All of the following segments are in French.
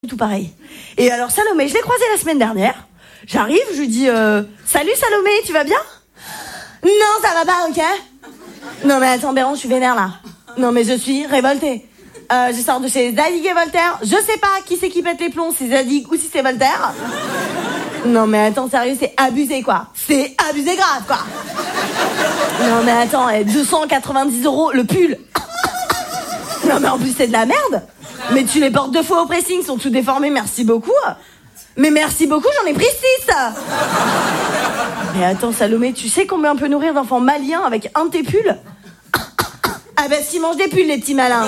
tout pareil. Et alors Salomé, je l'ai croisée la semaine dernière. J'arrive, je lui dis salut Salomé, tu vas bien? Non, ça va pas, ok? Non mais attends Béron, je suis vénère là. Non mais je suis révoltée. Je sors de chez Zadig et Voltaire. Je sais pas qui c'est qui pète les plombs, si Zadig ou si c'est Voltaire. Non mais attends, sérieux, c'est abusé quoi. C'est abusé grave quoi. Non mais attends, 290 € le pull. Non mais en plus c'est de la merde. Mais tu les portes 2 fois au pressing, ils sont tout déformés, merci beaucoup. Mais merci beaucoup, j'en ai pris 6. Mais attends Salomé, tu sais combien on peut nourrir d'enfants maliens avec un de tes pulls? Ah bah s'ils mangent des pulls les petits malins.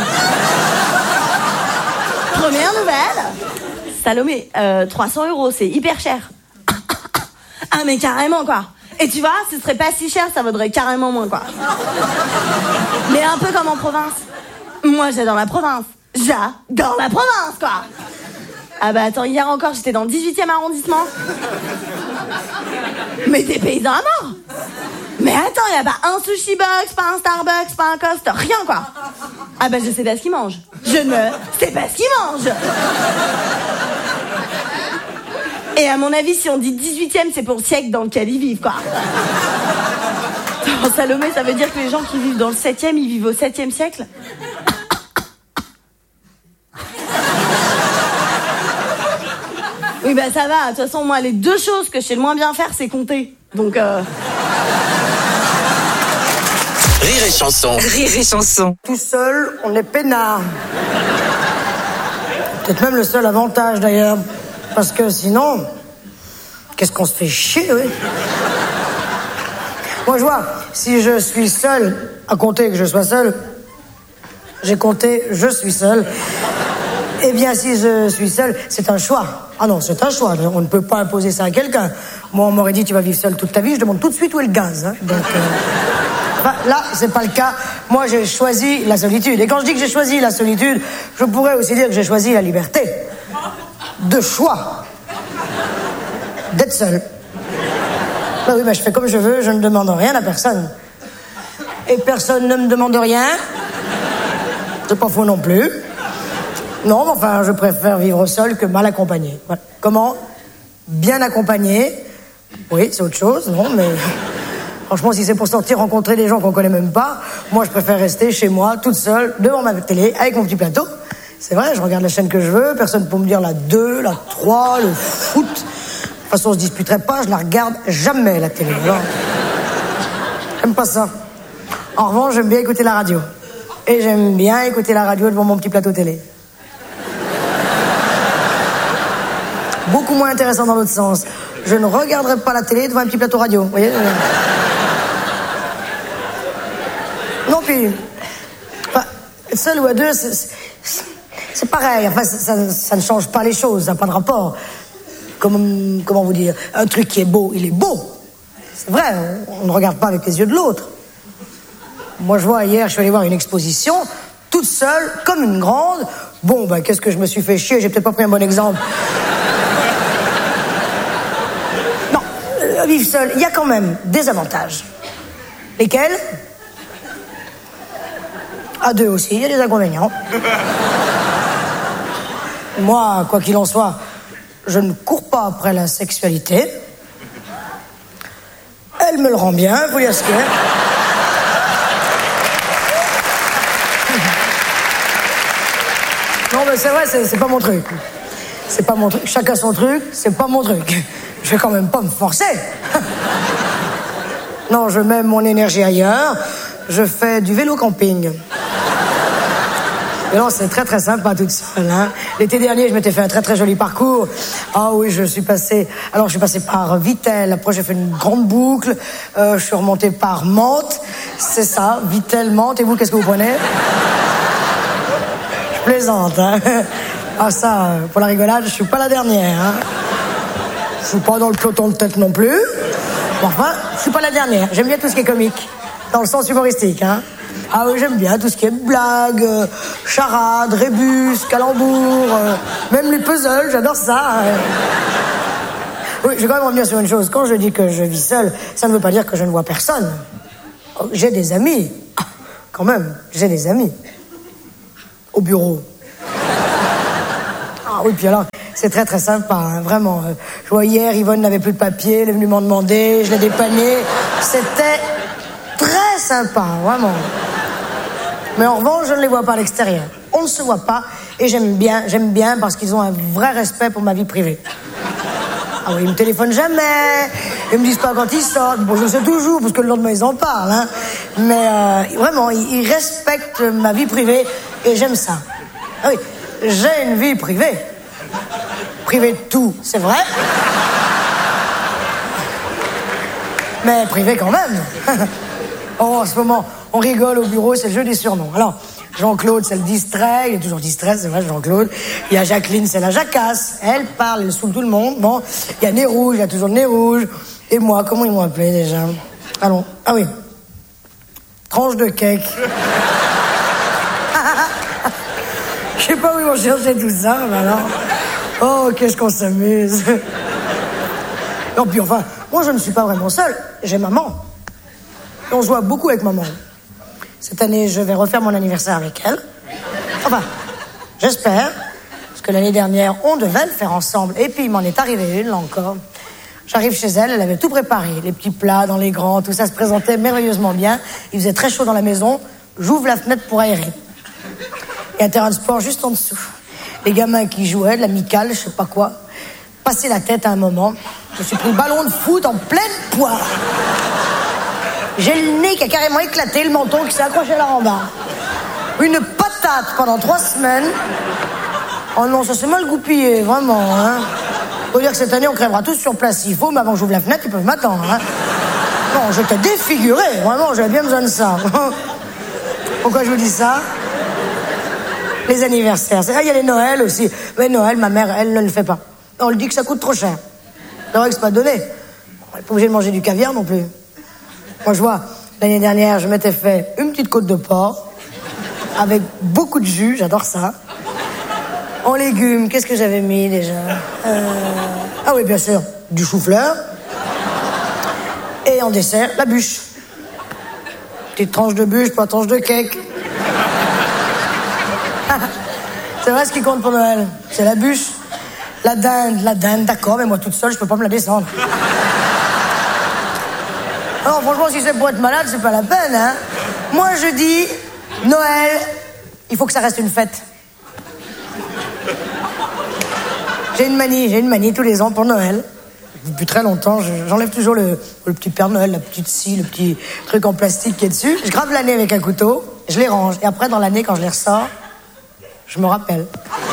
Première nouvelle. Salomé, 300 €, c'est hyper cher. Ah mais carrément quoi. Et tu vois, ce serait pas si cher, ça vaudrait carrément moins quoi. Mais un peu comme en province. Moi j'adore la province. J'adore la province quoi. Ah bah attends, hier encore j'étais dans le 18e arrondissement. Mais des paysans à mort. Mais attends, y a pas un sushi box, pas un Starbucks, pas un Cost, rien quoi. Ah bah je sais pas ce qu'ils mangent. Je ne sais pas ce qu'ils mangent. Et à mon avis, si on dit 18e, c'est pour le siècle dans lequel ils vivent quoi. Attends, Salomé, ça veut dire que les gens qui vivent dans le 7e, ils vivent au 7e siècle? Oui bah ça va, de toute façon moi les 2 choses que je sais le moins bien faire c'est compter. Donc Rire et chanson. Rire et chanson. Tout seul, on est peinard. Peut-être même le seul avantage d'ailleurs. Parce que sinon, qu'est-ce qu'on se fait chier, oui. Moi je vois, si je suis seul, à compter que je sois seul, j'ai compté, je suis seul. Eh bien, si je suis seul, c'est un choix. Ah non, c'est un choix. On ne peut pas imposer ça à quelqu'un. Moi, on m'aurait dit, tu vas vivre seul toute ta vie. Je demande tout de suite où est le gaz. Hein. Donc, là, c'est pas le cas. Moi, j'ai choisi la solitude. Et quand je dis que j'ai choisi la solitude, je pourrais aussi dire que j'ai choisi la liberté. De choix. D'être seul. Bah oui, bah, je fais comme je veux. Je ne demande rien à personne. Et personne ne me demande rien. C'est pas faux non plus. Non, mais enfin, je préfère vivre seul que mal accompagné. Voilà. Comment? Bien accompagné. Oui, c'est autre chose, non, mais... Franchement, si c'est pour sortir rencontrer des gens qu'on connaît même pas, moi, je préfère rester chez moi, toute seule, devant ma télé, avec mon petit plateau. C'est vrai, je regarde la chaîne que je veux, personne peut me dire la 2, la 3, le foot. De toute façon, on se disputerait pas, je la regarde jamais, la télé. Alors, j'aime pas ça. En revanche, j'aime bien écouter la radio. Et j'aime bien écouter la radio devant mon petit plateau télé. Beaucoup moins intéressant dans l'autre sens. Je ne regarderai pas la télé devant un petit plateau radio, vous voyez. Non, puis... Enfin, être seul ou à deux, c'est pareil. Enfin, ça ne change pas les choses, ça n'a pas de rapport. Comment vous dire? Un truc qui est beau, il est beau. C'est vrai, on ne regarde pas avec les yeux de l'autre. Moi, je vois, hier, je suis allé voir une exposition, toute seule, comme une grande. Bon, ben, qu'est-ce que je me suis fait chier, j'ai peut-être pas pris un bon exemple. Vivre seul, il y a quand même des avantages. Lesquels? À 2 aussi, il y a des inconvénients. Moi, quoi qu'il en soit, je ne cours pas après la sexualité. Elle me le rend bien, vous dire ce qu'il y a. Non, mais c'est vrai, c'est pas mon truc. C'est pas mon truc. Chacun son truc, c'est pas mon truc. Je vais quand même pas me forcer. Non, je mets mon énergie ailleurs. Je fais du vélo camping. Et non, c'est très très sympa toute seule. Hein. L'été dernier, je m'étais fait un très très joli parcours. Ah oui, je suis passé par Vittel. Après, j'ai fait une grande boucle. Je suis remonté par Mantes. C'est ça, Vittel, Mantes. Et vous, qu'est-ce que vous prenez? Je plaisante. Hein. Ah ça, pour la rigolade, je suis pas la dernière. Hein. Je suis pas dans le peloton de tête non plus. Bon, enfin, je suis pas la dernière. J'aime bien tout ce qui est comique. Dans le sens humoristique, hein. Ah oui, j'aime bien tout ce qui est blague, charade, rébus, calembour, même les puzzles, j'adore ça. Oui, je vais quand même revenir sur une chose. Quand je dis que je vis seul, ça ne veut pas dire que je ne vois personne. J'ai des amis. Ah, quand même, j'ai des amis. Au bureau. Ah oui, puis alors, c'est très très sympa, hein, vraiment. Je vois hier, Yvonne n'avait plus de papier, elle est venue m'en demander, je l'ai dépanné. C'était très sympa, vraiment. Mais en revanche, je ne les vois pas à l'extérieur. On ne se voit pas, et j'aime bien parce qu'ils ont un vrai respect pour ma vie privée. Ah oui, ils me téléphonent jamais, ils me disent pas quand ils sortent. Bon, je sais toujours, parce que le lendemain, ils en parlent, hein. Mais vraiment, ils respectent ma vie privée, et j'aime ça. Ah oui, j'ai une vie privée. Privée de tout, c'est vrai. Mais privée quand même. Oh, en ce moment, on rigole au bureau, c'est le jeu des surnoms. Alors, Jean-Claude, c'est le distrait, il est toujours distrait, c'est vrai, Jean-Claude. Il y a Jacqueline, c'est la jacasse. Elle parle, elle saoule tout le monde. Bon, il y a Nez Rouge, il y a toujours le Nez Rouge. Et moi, comment ils m'ont appelé déjà? Allons, ah oui. Tranche de cake. Je sais pas où ils vont chercher tout ça, mais alors. Oh, qu'est-ce qu'on s'amuse. Non, puis enfin, moi je ne suis pas vraiment seule, j'ai maman. Et on se voit beaucoup avec maman. Cette année, je vais refaire mon anniversaire avec elle. Enfin, j'espère. Parce que l'année dernière, on devait le faire ensemble. Et puis, il m'en est arrivé une, là encore. J'arrive chez elle, elle avait tout préparé. Les petits plats dans les grands, tout ça se présentait merveilleusement bien. Il faisait très chaud dans la maison. J'ouvre la fenêtre pour aérer. Il y a un terrain de sport juste en dessous. Les gamins qui jouaient, de l'amicale, je sais pas quoi. Passer la tête à un moment. Je me suis pris le ballon de foot en pleine poire. J'ai le nez qui a carrément éclaté, le menton qui s'est accroché à la rambarde. Une patate pendant 3 semaines. Oh non, ça s'est mal goupillé, vraiment, hein. Faut dire que cette année, on crèvera tous sur place s'il faut, mais avant que j'ouvre la fenêtre, ils peuvent m'attendre, hein. Non, j'étais défiguré, vraiment, j'avais bien besoin de ça. Pourquoi je vous dis ça? Les anniversaires. Il y a les Noëls aussi. Mais Noël, ma mère, elle ne le fait pas. On lui dit que ça coûte trop cher. C'est vrai que c'est pas donné. On n'est pas obligé de manger du caviar non plus. Moi, je vois, l'année dernière, je m'étais fait une petite côte de porc avec beaucoup de jus, j'adore ça. En légumes, qu'est-ce que j'avais mis déjà? Ah oui, bien sûr, du chou-fleur. Et en dessert, la bûche. Petite tranche de bûche, pas tranche de cake. C'est vrai, ce qui compte pour Noël, c'est la bûche. La dinde, d'accord, mais moi toute seule, je peux pas me la descendre. Alors franchement, si c'est pour être malade, c'est pas la peine, hein. Moi, je dis, Noël, il faut que ça reste une fête. J'ai une manie tous les ans pour Noël. Depuis très longtemps, j'enlève toujours le petit Père Noël, la petite scie, le petit truc en plastique qui est dessus. Je grave l'année avec un couteau, je les range. Et après, dans l'année, quand je les ressors, je me rappelle.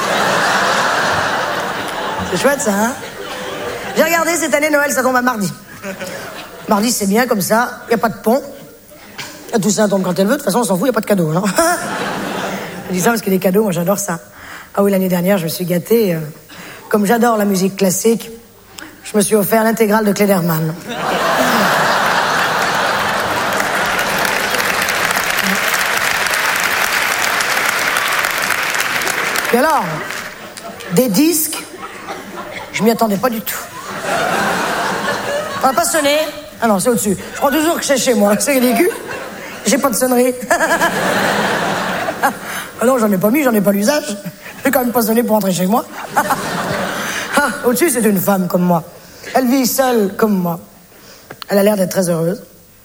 C'est chouette, ça, hein? J'ai regardé, cette année, Noël, ça tombe à mardi. Mardi, c'est bien, comme ça, il n'y a pas de pont. La Toussaint tombe quand elle veut, de toute façon, on s'en fout, il n'y a pas de cadeaux, non? Je dis ça parce que les cadeaux, moi, j'adore ça. Ah oui, l'année dernière, je me suis gâtée. Comme j'adore la musique classique, je me suis offert l'intégrale de Klederman. Et alors, des disques, je m'y attendais pas du tout. On n'a pas sonné. Ah non, c'est au-dessus. Je crois toujours que c'est chez moi. C'est ridicule. J'ai pas de sonnerie. Ah non, j'en ai pas mis, j'en ai pas l'usage. Je vais quand même pas sonner pour rentrer chez moi. Ah, au-dessus, c'est une femme comme moi. Elle vit seule comme moi. Elle a l'air d'être très heureuse.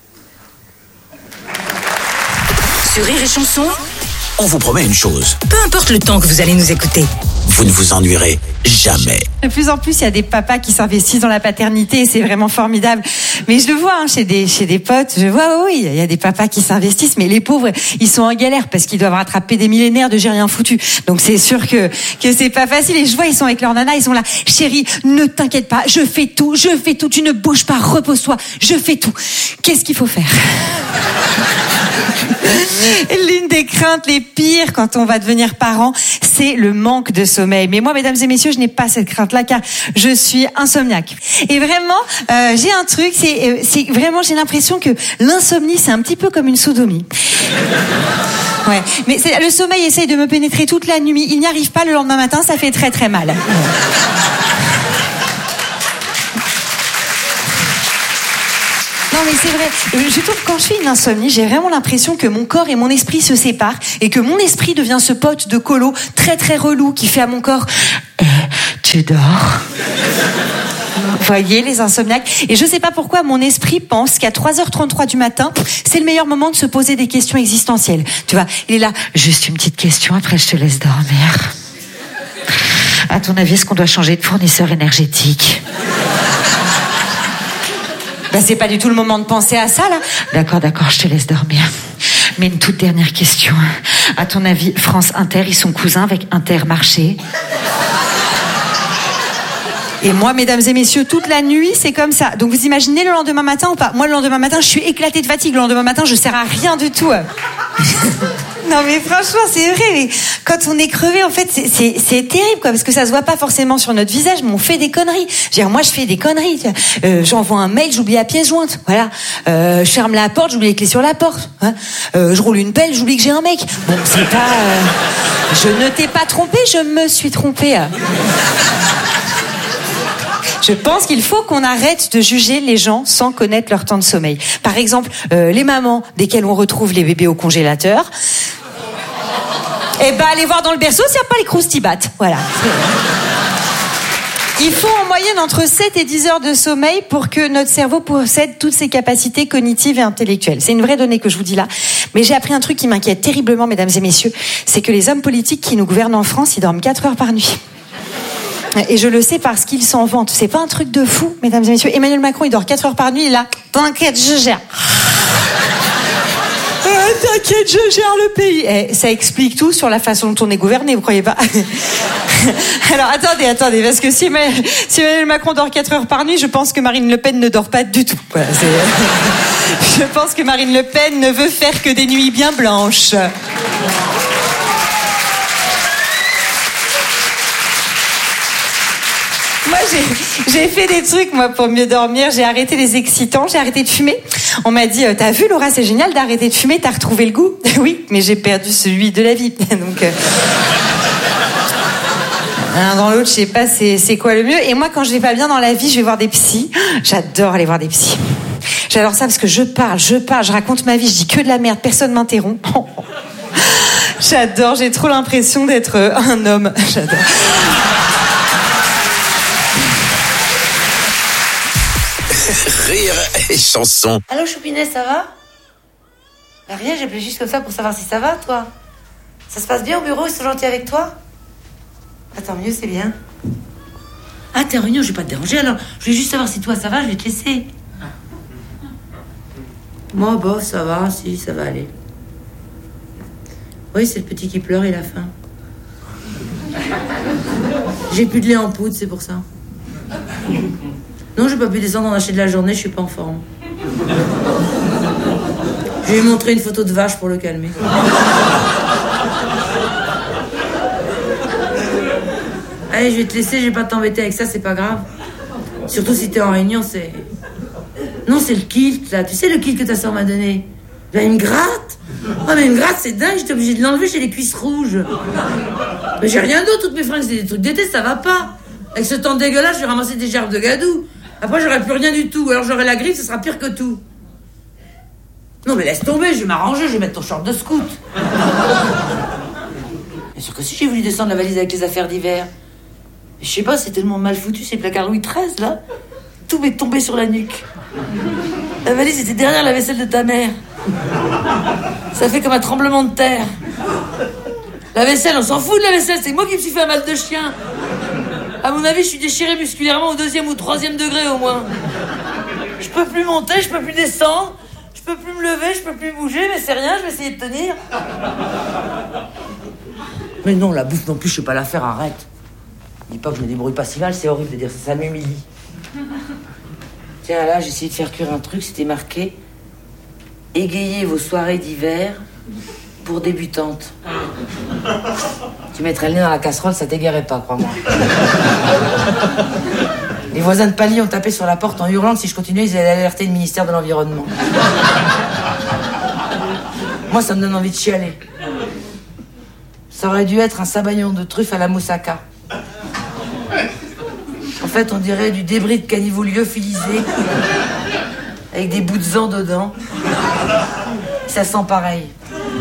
Sur Rire et Chanson, on vous promet une chose. Peu importe le temps que vous allez nous écouter, Vous ne vous ennuierez jamais. De plus en plus, il y a des papas qui s'investissent dans la paternité et c'est vraiment formidable. Mais je le vois chez des potes, je vois, oui, il y a des papas qui s'investissent, mais les pauvres, ils sont en galère parce qu'ils doivent rattraper des millénaires de j'ai rien foutu. Donc c'est sûr que c'est pas facile. Et je vois, ils sont avec leur nana, ils sont là, chérie, ne t'inquiète pas, je fais tout, tu ne bouges pas, repose-toi, je fais tout. Qu'est-ce qu'il faut faire? L'une des craintes les pires quand on va devenir parent, c'est le manque de sommeil. Mais moi, mesdames et messieurs, je n'ai pas cette crainte-là car je suis insomniaque. Et vraiment, j'ai un truc, c'est vraiment, j'ai l'impression que l'insomnie, c'est un petit peu comme une sodomie. Ouais, mais le sommeil essaye de me pénétrer toute la nuit. Il n'y arrive pas, le lendemain matin, ça fait très très mal. Non mais c'est vrai, je trouve que quand je fais une insomnie, j'ai vraiment l'impression que mon corps et mon esprit se séparent et que mon esprit devient ce pote de colo très très relou qui fait à mon corps tu dors. Vous voyez, les insomniaques. Et je sais pas pourquoi mon esprit pense qu'à 3h33 du matin, c'est le meilleur moment de se poser des questions existentielles. Tu vois, il est là, juste une petite question, après je te laisse dormir. À ton avis, est-ce qu'on doit changer de fournisseur énergétique ? Ben, c'est pas du tout le moment de penser à ça, là. D'accord, je te laisse dormir. Mais une toute dernière question. À ton avis, France Inter, ils sont cousins avec Intermarché ? Et moi, mesdames et messieurs, toute la nuit, c'est comme ça. Donc vous imaginez le lendemain matin ou pas ? Moi, le lendemain matin, je suis éclatée de fatigue. Le lendemain matin, je sers à rien du tout. Non mais franchement, c'est vrai. Mais quand on est crevé, en fait, c'est terrible, quoi, parce que ça se voit pas forcément sur notre visage, mais on fait des conneries. Je veux dire, moi, je fais des conneries. J'envoie un mail, j'oublie la pièce jointe. Voilà. Je ferme la porte, j'oublie les clés sur la porte. Hein. Je roule une pelle, j'oublie que j'ai un mec. Bon, c'est pas. Je ne t'ai pas trompé, je me suis trompée. Je pense qu'il faut qu'on arrête de juger les gens sans connaître leur temps de sommeil. Par exemple, les mamans desquelles on retrouve les bébés au congélateur. Eh ben, allez voir dans le berceau s'il n'y a pas les croustibates. Voilà. Il faut en moyenne entre 7 et 10 heures de sommeil pour que notre cerveau possède toutes ses capacités cognitives et intellectuelles. C'est une vraie donnée que je vous dis là. Mais j'ai appris un truc qui m'inquiète terriblement, mesdames et messieurs. C'est que les hommes politiques qui nous gouvernent en France, ils dorment 4 heures par nuit. Et je le sais parce qu'il s'en vante. C'est pas un truc de fou, mesdames et messieurs. Emmanuel Macron, il dort 4 heures par nuit, il est là. T'inquiète, je gère. T'inquiète, je gère le pays. Ça explique tout sur la façon dont on est gouverné, vous croyez pas ? Alors, attendez, parce que si Emmanuel Macron dort 4 heures par nuit, je pense que Marine Le Pen ne dort pas du tout. Voilà, je pense que Marine Le Pen ne veut faire que des nuits bien blanches. Moi, j'ai fait des trucs, moi, pour mieux dormir. J'ai arrêté les excitants, j'ai arrêté de fumer. On m'a dit, t'as vu, Laura, c'est génial d'arrêter de fumer, t'as retrouvé le goût. Oui, mais j'ai perdu celui de la vie. Donc, l'un dans l'autre, je sais pas c'est quoi le mieux. Et moi, quand je vais pas bien dans la vie, je vais voir des psys. J'adore aller voir des psys. J'adore ça parce que je parle, je raconte ma vie, je dis que de la merde, personne m'interrompt. J'adore, j'ai trop l'impression d'être un homme. J'adore. Rire et chanson. Allô Choupinet, ça va ? Bah rien, j'appelais juste comme ça pour savoir si ça va, toi. Ça se passe bien au bureau, ils sont gentils avec toi ? Attends, mieux, c'est bien. Ah, t'es en réunion, je vais pas te déranger, alors je voulais juste savoir si toi ça va, je vais te laisser. Moi, bof, ça va, si, ça va aller. Oui, c'est le petit qui pleure, il a faim. J'ai plus de lait en poudre, c'est pour ça. Non, j'ai pas pu descendre en acheter de la journée, je suis pas en forme. Je vais lui montrer une photo de vache pour le calmer. Allez, je vais te laisser, je vais pas t'embêter avec ça, c'est pas grave. Surtout si t'es en réunion, c'est... Non, c'est le kilt, là. Tu sais le kilt que ta soeur m'a donné ? Là, il me gratte. Oh, mais il me gratte, c'est dingue, j'étais obligée de l'enlever, j'ai les cuisses rouges. Mais j'ai rien d'autre, toutes mes fringues, c'est des trucs d'été, ça va pas. Avec ce temps dégueulasse, je vais ramasser des gerbes de gadou. Après, j'aurai plus rien du tout. Alors, j'aurai la griffe, ce sera pire que tout. Non, mais laisse tomber, je vais m'arranger, je vais mettre ton short de scout. Bien sûr que si j'ai voulu descendre la valise avec les affaires d'hiver. Mais je sais pas, c'est tellement mal foutu, ces placards Louis XIII, là. Tout m'est tombé sur la nuque. La valise était derrière la vaisselle de ta mère. Ça fait comme un tremblement de terre. La vaisselle, on s'en fout de la vaisselle, c'est moi qui me suis fait un mal de chien. À mon avis, je suis déchiré musculairement au 2e ou 3e degré au moins. Je peux plus monter, je peux plus descendre, je peux plus me lever, je peux plus bouger, mais c'est rien, je vais essayer de tenir. Mais non, la bouffe non plus, je sais pas la faire, arrête. Dis pas que je me débrouille pas si mal, c'est horrible de dire ça, ça m'humilie. Tiens, là, j'ai essayé de faire cuire un truc, c'était marqué « Égayez vos soirées d'hiver pour débutantes ». Tu mettrais le nez dans la casserole, ça t'égayerait pas, crois-moi. Les voisins de Pali ont tapé sur la porte en hurlant que si je continuais, ils allaient alerter le ministère de l'Environnement. Moi, ça me donne envie de chialer. Ça aurait dû être un sabayon de truffes à la moussaka. En fait, on dirait du débris de caniveau lyophilisé avec des bouts de zan dedans. Ça sent pareil.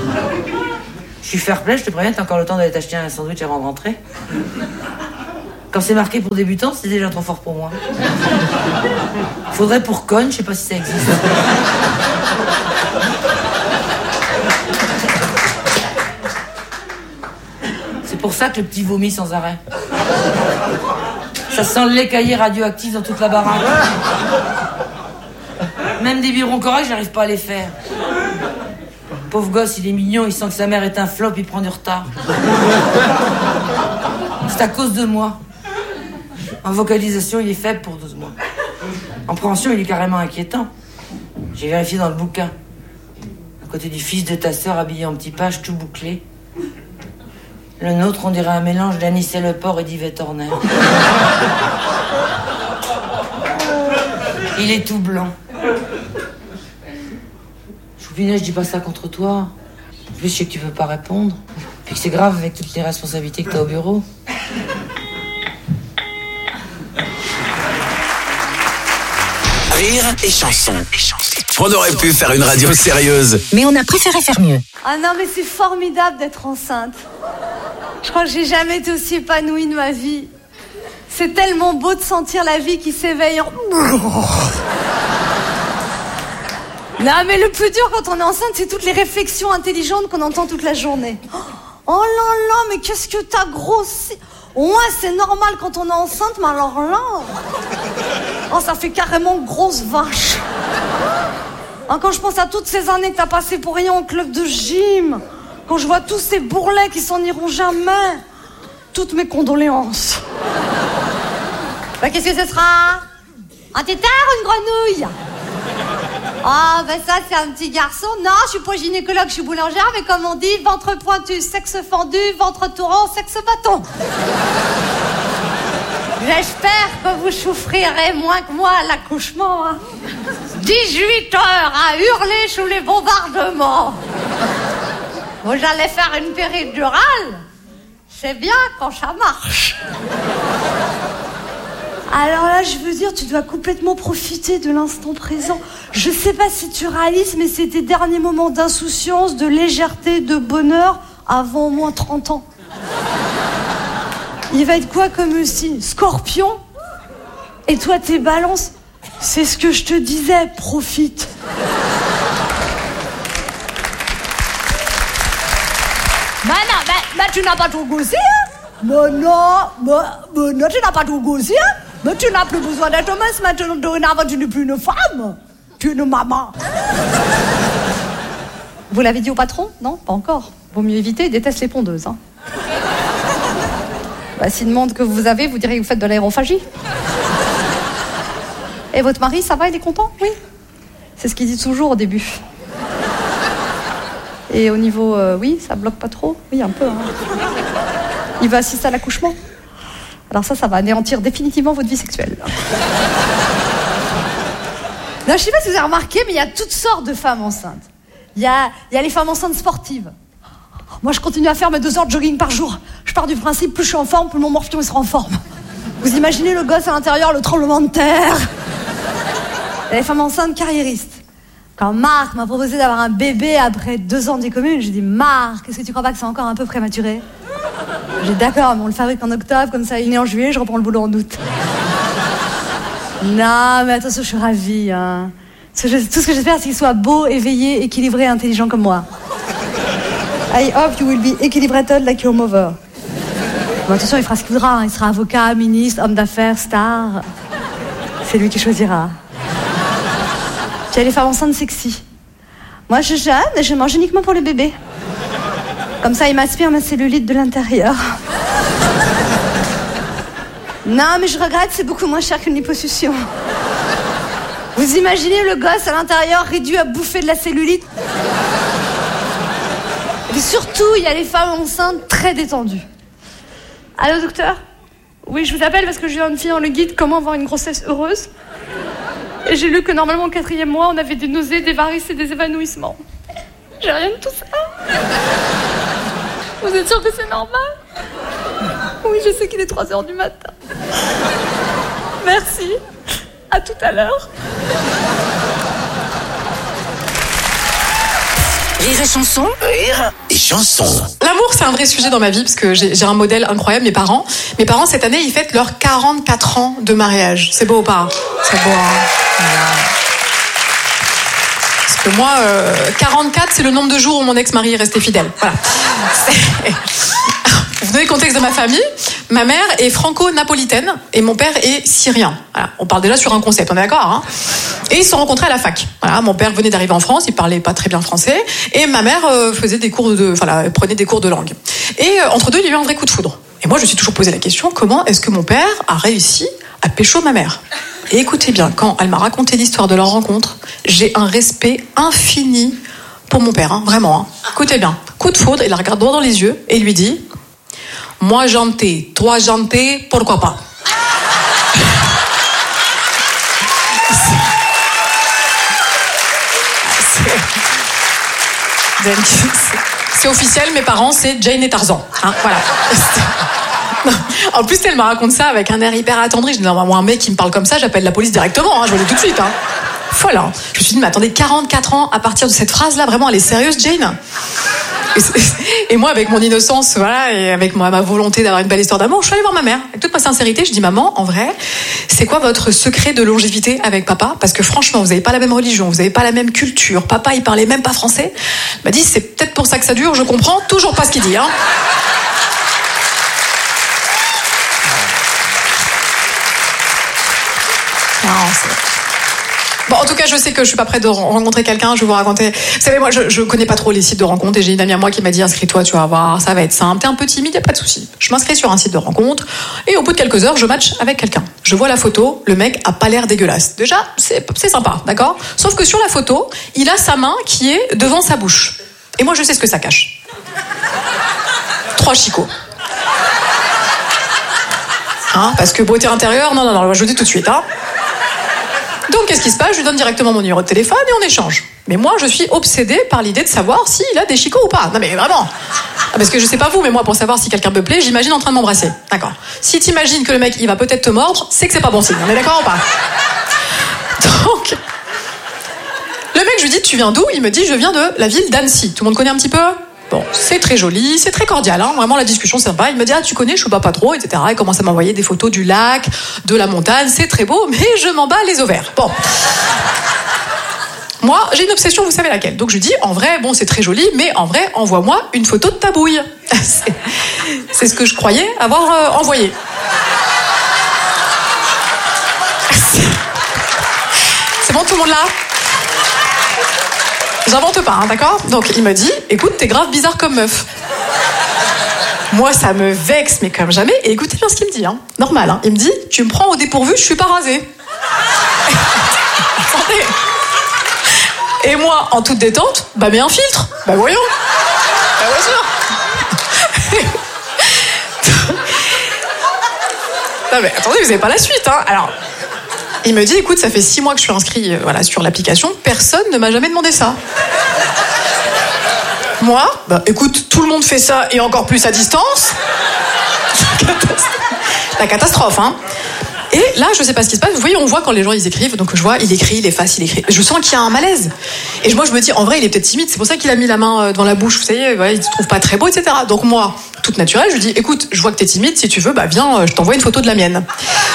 Je suis fair play, je te préviens, t'as encore le temps d'aller t'acheter un sandwich avant de rentrer. Quand c'est marqué pour débutants, c'est déjà trop fort pour moi. Faudrait pour conne, je sais pas si ça existe. C'est pour ça que le petit vomit sans arrêt. Ça sent le lait caillé radioactif dans toute la baraque. Même des biberons corrects, j'arrive pas à les faire. Pauvre gosse, il est mignon, il sent que sa mère est un flop, il prend du retard. C'est à cause de moi. En vocalisation, il est faible pour 12 mois. En préhension, il est carrément inquiétant. J'ai vérifié dans le bouquin. À côté du fils de ta sœur, habillé en petit page, tout bouclé. Le nôtre, on dirait un mélange d'Anicet Le Port et d'Yvette Horner. Il est tout blanc. Choupinet, je dis pas ça contre toi. En plus, je sais que tu peux pas répondre. Puis que c'est grave avec toutes les responsabilités que t'as au bureau. Rire et chanson. On aurait pu faire une radio sérieuse. Mais on a préféré faire mieux. Ah non, mais c'est formidable d'être enceinte. Je crois que j'ai jamais été aussi épanouie de ma vie. C'est tellement beau de sentir la vie qui s'éveille en... Non, mais le plus dur quand on est enceinte, c'est toutes les réflexions intelligentes qu'on entend toute la journée. Oh là là, mais qu'est-ce que t'as grossi. Ouais, c'est normal quand on est enceinte, mais alors là... Oh, ça fait carrément grosse vache. Quand je pense à toutes ces années que t'as passées pour rien au club de gym, quand je vois tous ces bourrelets qui s'en iront jamais, toutes mes condoléances. Bah, qu'est-ce que ce sera? Un tétard ou une grenouille? Ah, ben ça, c'est un petit garçon. Non, je suis pas gynécologue, je suis boulangère, mais comme on dit, ventre pointu, sexe fendu, ventre tourant, sexe bâton. J'espère que vous souffrirez moins que moi à l'accouchement. Hein. 18 heures à hurler sous les bombardements. Bon, j'allais faire une péridurale. C'est bien quand ça marche. Alors là, je veux dire, tu dois complètement profiter de l'instant présent. Je sais pas si tu réalises, mais c'est tes derniers moments d'insouciance, de légèreté, de bonheur avant au moins 30 ans. Il va être quoi comme signe? Scorpion? Et toi, t'es Balance? C'est ce que je te disais, profite. Bah non, tu n'as pas tout gossé, hein? Bah non, tu n'as pas tout gossé, hein? Mais tu n'as plus besoin d'être mince maintenant, dorénavant, tu n'es plus une femme. Tu es une maman. Vous l'avez dit au patron? Non, pas encore. Vaut mieux éviter, il déteste les pondeuses, hein. Bah, s'il demande que vous avez, vous direz que vous faites de l'aérophagie. Et votre mari, ça va, il est content? Oui. C'est ce qu'il dit toujours au début. Et au niveau, oui, ça bloque pas trop? Oui, un peu, hein. Il va assister à l'accouchement? Alors ça va anéantir définitivement votre vie sexuelle. Non, je sais pas si vous avez remarqué, mais il y a toutes sortes de femmes enceintes. Il y a les femmes enceintes sportives. Moi, je continue à faire mes 2 heures de jogging par jour. Je pars du principe, plus je suis en forme, plus mon morpion il sera en forme. Vous imaginez le gosse à l'intérieur, le tremblement de terre. Il y a les femmes enceintes carriéristes. Quand Marc m'a proposé d'avoir un bébé après 2 ans des communes, j'ai dit, Marc, est-ce que tu crois pas que c'est encore un peu prématuré? J'ai dit, d'accord, mais on le fabrique en octobre, comme ça il est né en juillet, je reprends le boulot en août. Non, mais attention, je suis ravie. Hein. Tout ce que j'espère, c'est qu'il soit beau, éveillé, équilibré, intelligent comme moi. I hope you will be équilibrated like your mother. Bon, attention, il fera ce qu'il voudra. Hein. Il sera avocat, ministre, homme d'affaires, star. C'est lui qui choisira. Puis il y a les femmes enceintes sexy. Moi, je jeûne et je mange uniquement pour le bébé. Comme ça, il m'aspire ma cellulite de l'intérieur. Non, mais je regrette, c'est beaucoup moins cher qu'une liposuction. Vous imaginez le gosse à l'intérieur réduit à bouffer de la cellulite? Et surtout, il y a les femmes enceintes très détendues. Allô, docteur? Oui, je vous appelle parce que je viens de finir le guide « Comment avoir une grossesse heureuse ». Et j'ai lu que normalement au 4e mois, on avait des nausées, des varices et des évanouissements. J'ai rien de tout ça. Vous êtes sûr que c'est normal? Oui, je sais qu'il est 3h du matin. Merci. À tout à l'heure. Rire et chanson. Rire et chanson. L'amour, c'est un vrai sujet dans ma vie parce que j'ai un modèle incroyable, mes parents. Mes parents, cette année, ils fêtent leurs 44 ans de mariage. C'est beau ou pas? C'est beau, hein? Voilà. Parce que moi, 44, c'est le nombre de jours où mon ex-mari est resté fidèle. Voilà. Vous donnez le contexte de ma famille. Ma mère est franco-napolitaine et mon père est syrien. Voilà. On parle déjà sur un concept, on est d'accord, hein? Et ils se sont rencontrés à la fac. Voilà, mon père venait d'arriver en France, il parlait pas très bien français, et ma mère prenait des cours de langue. Et entre deux, il y a eu un vrai coup de foudre. Et moi, je me suis toujours posé la question, comment est-ce que mon père a réussi à pécho ma mère? Et écoutez bien, quand elle m'a raconté l'histoire de leur rencontre, j'ai un respect infini pour mon père, hein, vraiment. Hein. Écoutez bien, coup de foudre, il la regarde droit dans les yeux et lui dit: moi janté, toi janté, pourquoi pas? C'est officiel, mes parents, c'est Jane et Tarzan. Hein, voilà. En plus, elle me raconte ça avec un air hyper attendri. Je dis, non, moi, un mec qui me parle comme ça, j'appelle la police directement. Hein, je le dis tout de suite. Hein. Voilà. Je me suis dit, mais attendez, 44 ans à partir de cette phrase-là, vraiment, elle est sérieuse, Jane? Et moi, avec mon innocence, voilà, et avec ma volonté d'avoir une belle histoire d'amour, je suis allée voir ma mère. Avec toute ma sincérité, je dis: maman, en vrai, c'est quoi votre secret de longévité avec papa? Parce que franchement, vous n'avez pas la même religion, vous n'avez pas la même culture. Papa, il parlait même pas français. Elle m'a dit: c'est peut-être pour ça que ça dure, je comprends toujours pas ce qu'il dit, hein. Non, bon, en tout cas, je sais que je suis pas prête de rencontrer quelqu'un. Je vais vous raconter. Vous savez, moi, je connais pas trop les sites de rencontres. Et j'ai une amie à moi qui m'a dit: inscris-toi, tu vas voir, ça va être simple. T'es un peu timide, y a pas de souci. Je m'inscris sur un site de rencontre. Et au bout de quelques heures, je match avec quelqu'un. Je vois la photo. Le mec a pas l'air dégueulasse. Déjà, c'est sympa, d'accord? Sauf que sur la photo, il a sa main qui est devant sa bouche. Et moi, je sais ce que ça cache. 3 chicots. Hein, parce que beauté intérieure, non, je vous dis tout de suite, hein. Donc, qu'est-ce qui se passe? Je lui donne directement mon numéro de téléphone et on échange. Mais moi, je suis obsédée par l'idée de savoir s'il a des chicots ou pas. Non, mais vraiment. Parce que je sais pas vous, mais moi, pour savoir si quelqu'un me plaît, j'imagine en train de m'embrasser. D'accord. Si t'imagines que le mec, il va peut-être te mordre, c'est que c'est pas bon signe. On est d'accord ou pas? Donc, le mec, je lui dis: tu viens d'où? Il me dit: je viens de la ville d'Annecy. Tout le monde connaît un petit peu? Bon, c'est très joli, c'est très cordial, hein. Vraiment la discussion c'est sympa. Il me dit: ah, tu connais? Je sais pas trop, etc. Il commence à m'envoyer des photos du lac, de la montagne, c'est très beau, mais je m'en bats les ovaires. Bon. Moi, j'ai une obsession, vous savez laquelle. Donc je lui dis: en vrai, bon, c'est très joli, mais en vrai, envoie-moi une photo de ta bouille. C'est ce que je croyais avoir envoyé. C'est bon, tout le monde là? J'invente pas, hein, d'accord? Donc il me dit: écoute, t'es grave bizarre comme meuf. Moi, ça me vexe, mais comme jamais. Et écoutez bien ce qu'il me dit, hein. Normal, hein. Il me dit: tu me prends au dépourvu, je suis pas rasée. Attendez. Et moi, en toute détente, bah mets un filtre. Bah voyons. Bah bien sûr. Non mais attendez, vous avez pas la suite, hein. Alors, il me dit: écoute, ça fait 6 mois que je suis inscrit sur l'application, personne ne m'a jamais demandé ça. Moi, bah écoute, tout le monde fait ça et encore plus à distance. La catastrophe, hein. Et là, je sais pas ce qui se passe. Vous voyez, on voit quand les gens ils écrivent. Donc je vois, il écrit, il efface, il écrit. Je sens qu'il y a un malaise. Et moi, je me dis, en vrai, il est peut-être timide. C'est pour ça qu'il a mis la main devant la bouche. Vous savez, voilà, il se trouve pas très beau, etc. Donc moi, toute naturelle, je lui dis: écoute, je vois que t'es timide. Si tu veux, bah viens, je t'envoie une photo de la mienne.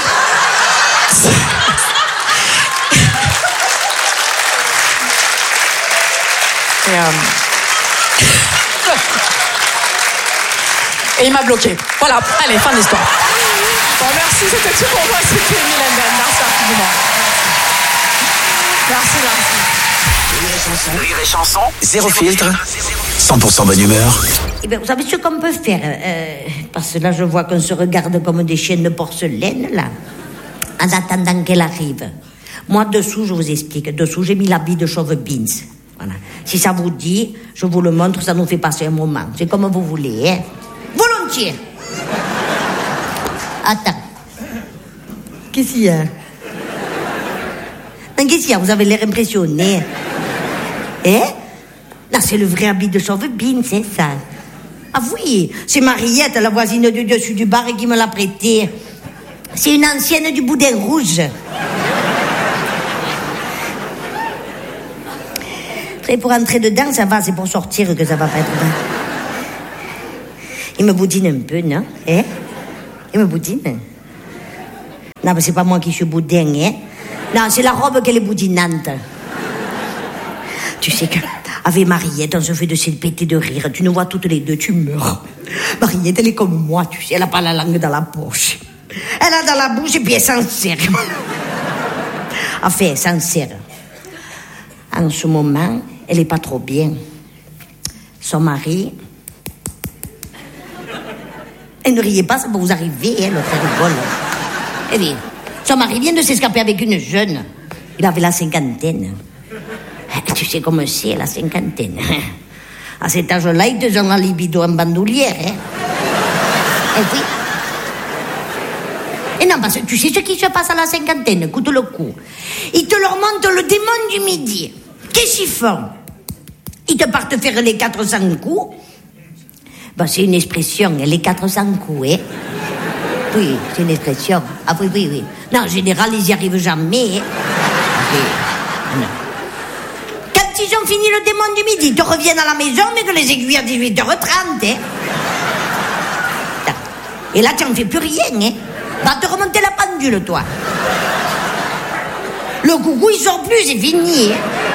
Et il m'a bloqué. Voilà, allez, fin de l'histoire. Bon, merci, c'était tout pour moi. C'était Mylène Ben. Merci infiniment. Merci. Rire et chanson, zéro filtre, 100% bonne humeur. Eh bien, vous savez ce qu'on peut faire parce que là, je vois qu'on se regarde comme des chiennes de porcelaine, là. En attendant qu'elle arrive. Moi, dessous, je vous explique. Dessous, j'ai mis l'habit de chauve beans. Voilà. Si ça vous dit, je vous le montre, ça nous fait passer un moment. C'est comme vous voulez, hein. Volontiers. Attends. Qu'est-ce qu'il y a? Mais qu'est-ce qu'il y a? Vous avez l'air impressionné. Hein? Non, c'est le vrai habit de chauve beans, c'est ça. Ah oui, c'est Mariette, la voisine du dessus du bar, qui me l'a prêté. C'est une ancienne du Boudin Rouge. savez, pour entrer dedans, ça va, c'est pour sortir que ça va pas être bien. Il me boudine un peu, non? Hein? Il me boudine. Non, mais c'est pas moi qui suis boudin, hein? Non, c'est la robe qu'elle est boudinante. Tu sais qu'avec Mariette, on se fait de se péter de rire. Tu nous vois toutes les deux, tu meurs. Mariette, elle est comme moi, tu sais, elle a pas la langue dans la poche. Elle a dans la bouche et puis elle s'en sert. Enfin, elle s'en sert. En ce moment, elle est pas trop bien. Son mari... Et ne riez pas, ça va vous arriver, hein, l'autre rigole. Eh bien, son mari vient de s'escaper avec une jeune. Il avait la cinquantaine. Tu sais comment c'est, la cinquantaine. À cet âge-là, ils te donnent la libido en bandoulière. Hein. Et puis... Et non, parce que tu sais ce qui se passe à la cinquantaine, écoute le coup. Ils te leur montent le démon du midi. Qu'est-ce qu'ils font? Ils te partent faire les 400 coups. Ben, c'est une expression, les 400 coups, hein. Oui, c'est une expression. Ah oui, oui, oui. Non, en général, ils n'y arrivent jamais. Hein. Oui. Non. Quand ils ont fini le démon du midi, ils te reviennent à la maison, mais que les aiguilles à 18h30, hein. Et là, tu n'en fais plus rien, hein. Va te remonter la pendule, toi. Le coucou, il sort plus, c'est fini, hein.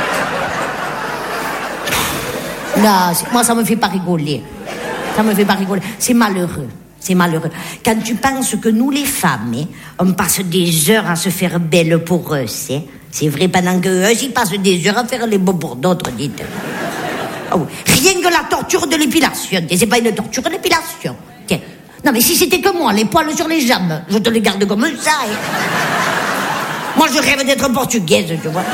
Non, moi, ça me fait pas rigoler. Ça me fait pas rigoler. C'est malheureux. C'est malheureux. Quand tu penses que nous, les femmes, hein, on passe des heures à se faire belle pour eux, c'est vrai, pendant qu'eux, ils passent des heures à faire les beaux pour d'autres, dites. Oh, rien que la torture de l'épilation. C'est pas une torture, l'épilation. Tiens. Non, mais si c'était que moi, les poils sur les jambes, je te les garde comme ça. Hein. Moi, je rêve d'être portugaise, tu vois.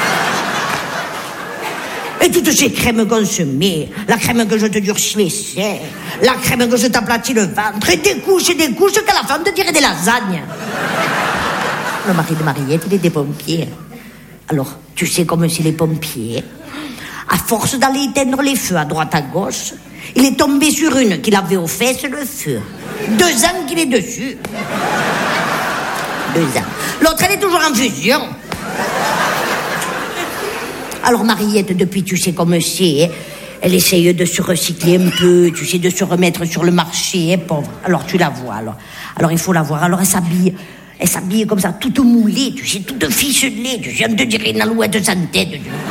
Et toutes ces crèmes qu'on se met, la crème que je te durcis les seins, la crème que je t'aplatis le ventre, et des couches qu'à la fin on te dirait des lasagnes. Le mari de Mariette, il est des pompiers. Alors, tu sais comme c'est les pompiers. À force d'aller éteindre les feux à droite à gauche, il est tombé sur une qu'il avait aux fesses le feu. 2 ans qu'il est dessus. 2 ans. L'autre, elle est toujours en fusion. Alors Mariette, depuis, tu sais comme c'est, hein, elle essaye de se recycler un peu, tu sais, de se remettre sur le marché, hein, pauvre. Alors tu la vois, alors il faut la voir. Alors elle s'habille comme ça, toute moulée, tu sais, toute ficelée, tu sais, on te dirait une alouette sans tête.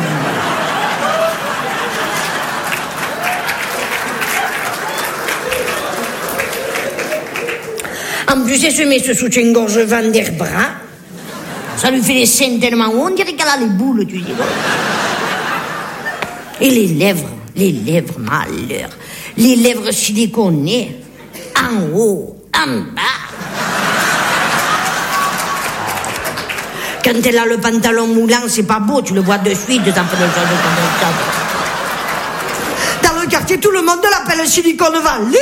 En plus, elle se met ce soutien-gorge Van der Bras. Ça lui fait les seins tellement hauts, on dirait qu'elle a les boules, tu sais. Et les lèvres, malheur. Les lèvres siliconées, en haut, en bas. Quand elle a le pantalon moulant, c'est pas beau, tu le vois de suite, ça fait le genre de ça. Dans le quartier, tout le monde l'appelle Silicone Valley.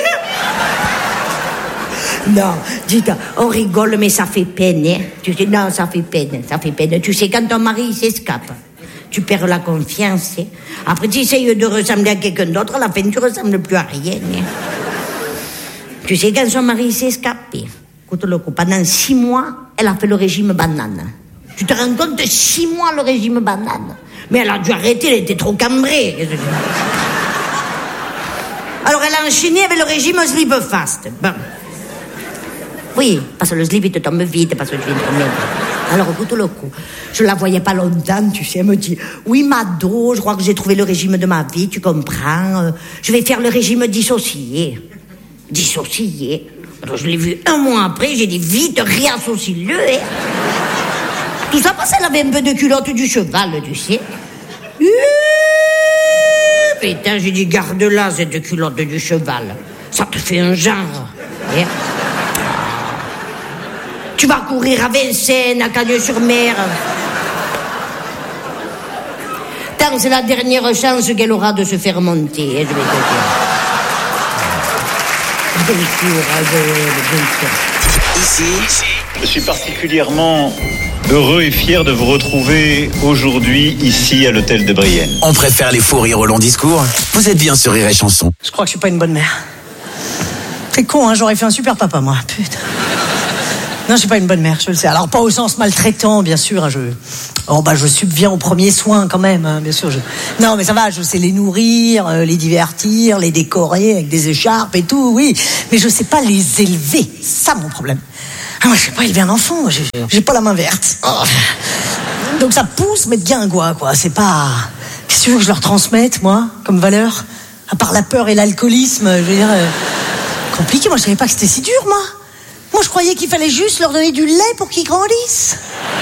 Non, dites, on rigole, mais ça fait peine, hein. Tu sais, non, ça fait peine. Tu sais, quand ton mari s'escape, tu perds la confiance, hein. Après, tu essayes de ressembler à quelqu'un d'autre, à la fin, tu ressembles plus à rien, hein. Tu sais, quand son mari s'est escapé, écoute le coup, pendant 6 mois, elle a fait le régime banane. Tu te rends compte, 6 mois le régime banane. Mais elle a dû arrêter, elle était trop cambrée. Alors, elle a enchaîné avec le régime slip fast. Bon. Oui, parce que le slip, il te tombe vite, parce que tu viens de tomber. Alors, écoute le coup. Je la voyais pas longtemps, tu sais, elle me dit, oui, Mado, je crois que j'ai trouvé le régime de ma vie, tu comprends. Je vais faire le régime dissocié. Dissocié. Alors, je l'ai vu 1 mois après, j'ai dit, vite, réassocie-le, hein. Tout ça parce qu'elle avait un peu de culotte du cheval, tu sais. Putain, j'ai dit, garde-la, cette culotte du cheval. Ça te fait un genre, hein. Tu vas courir à Vincennes, à Cagnes-sur-Mer. Tant c'est la dernière chance qu'elle aura de se faire monter, hein, je vais te dire. Bien sûr, bien sûr. Ici, je suis particulièrement heureux et fier de vous retrouver aujourd'hui ici à l'hôtel de Brienne. on préfère les fous rires au long discours. Vous êtes bien sur Rire et Chanson. Je crois que je suis pas une bonne mère. C'est con, hein, j'aurais fait un super papa, moi. Putain. Non, je suis pas une bonne mère, je le sais. Alors, pas au sens maltraitant, bien sûr. Hein, je subviens aux premiers soins quand même, hein, bien sûr. Non, mais ça va, je sais les nourrir, les divertir, les décorer avec des écharpes et tout, oui. Mais je sais pas les élever. C'est ça, mon problème. Ah, moi, je sais pas élever un enfant. J'ai pas la main verte. Oh. Donc, ça pousse, mais de guingois, quoi. C'est pas... Qu'est-ce que tu veux que je leur transmette, moi, comme valeur? À part la peur et l'alcoolisme, je veux dire... Compliqué, moi, je savais pas que c'était si dur, moi. Moi, je croyais qu'il fallait juste leur donner du lait pour qu'ils grandissent.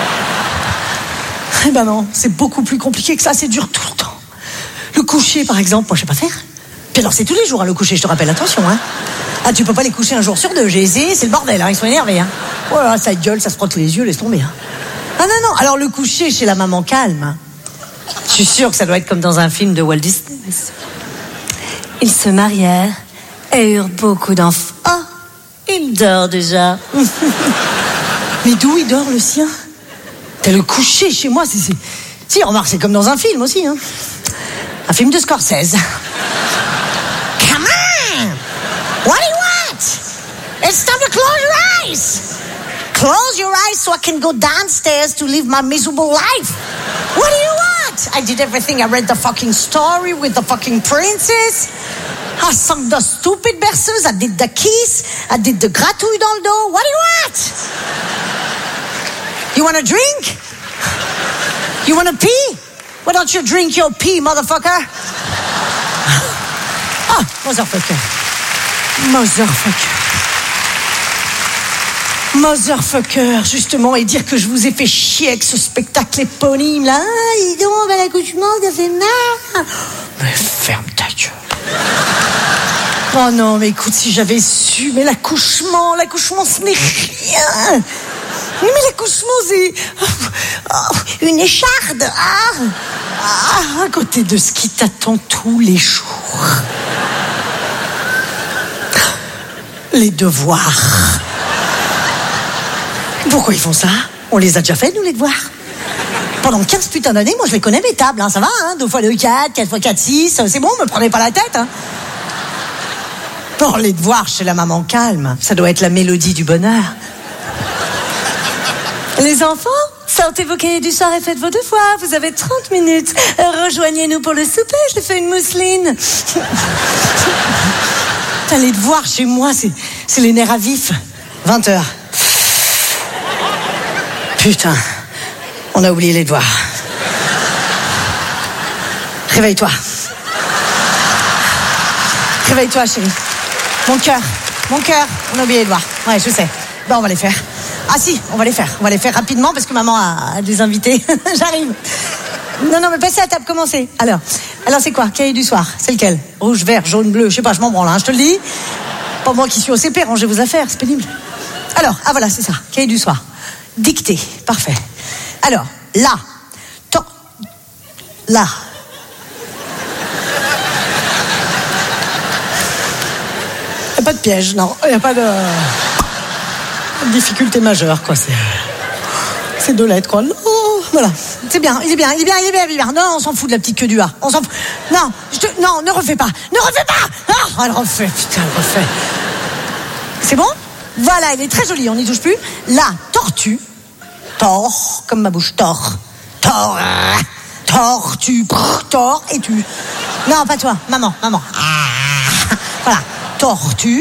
Eh ben non, c'est beaucoup plus compliqué que ça, c'est dur tout le temps. Le coucher, par exemple, moi, je sais pas faire. Puis alors, c'est tous les jours, hein, le coucher, je te rappelle, attention, hein. Ah, tu peux pas les coucher un jour sur deux, j'ai essayé, c'est le bordel, hein, ils sont énervés, hein. Oh là là, ça gueule, ça se frotte les yeux, laisse tomber, hein. Ah non, alors le coucher chez la maman calme, hein. Je suis sûre que ça doit être comme dans un film de Walt Disney. Ils se marièrent et eurent beaucoup d'enfants. Oh, il dort déjà. Mais d'où il dort, le sien? T'as le coucher chez moi, c'est... Si, remarque, c'est comme dans un film aussi, hein. Un film de Scorsese. Come on! What do you want? It's time to close your eyes! Close your eyes so I can go downstairs to live my miserable life. What do you want? I did everything. I read the fucking story with the fucking princess. I sung the stupid berceuse. I did the kiss. I did the gratouille dans le dos. What do you want? You want a drink? You want to pee? Why don't you drink your pee, motherfucker? Ah, motherfucker. Motherfucker, justement, et dire que je vous ai fait chier avec ce spectacle éponyme, là. Ah, dis donc, ben, l'accouchement, ça fait mal. Mais ferme ta gueule. Oh non, mais écoute, si j'avais su, mais l'accouchement, ce n'est rien. Mais l'accouchement, c'est une écharde. À côté de ce qui t'attend tous les jours. Les devoirs. Pourquoi ils font ça? On les a déjà fait, nous, les devoirs. Pendant 15 putains d'années, moi, je les connais, mes tables, hein, ça va, hein, 2 x 2, 4, 4 x 4, 6, c'est bon, me prenez pas la tête, hein. Bon, les devoirs chez la maman calme, ça doit être la mélodie du bonheur. Les enfants, sortez vos cahiers du soir et faites vos devoirs, vous avez 30 minutes. Rejoignez-nous pour le souper, je fais une mousseline. Putain, les devoirs chez moi, c'est les nerfs à vif. 20h. Putain, on a oublié les devoirs. Réveille-toi. Réveille-toi, chérie. Mon cœur, on a oublié les devoirs. Ouais, je sais. Ben, on va les faire. Ah si, on va les faire rapidement parce que maman a des invités. J'arrive. Non, mais passez à table, commencez. Alors c'est quoi? Cahier du soir, c'est lequel? Rouge, vert, jaune, bleu, je sais pas, je m'en branle, hein, je te le dis. Pas moi qui suis au CP, rangez vos affaires, c'est pénible. Alors, voilà, c'est ça, cahier du soir. Dictée, parfait. Alors, là. Il n'y a pas de piège, non. Il n'y a pas de difficulté majeure, quoi. C'est 2 lettres, quoi. Non, voilà. C'est bien, il est bien. Non, on s'en fout de la petite queue du A. On s'en fout. Non, ne refais pas. Ah, elle refait, putain, elle refait. C'est bon? Voilà, elle est très jolie, on n'y touche plus. La tortue. Tort, comme ma bouche. Tort. Tortue. Tort et tu. Non, pas toi. Maman. Voilà. Tortue.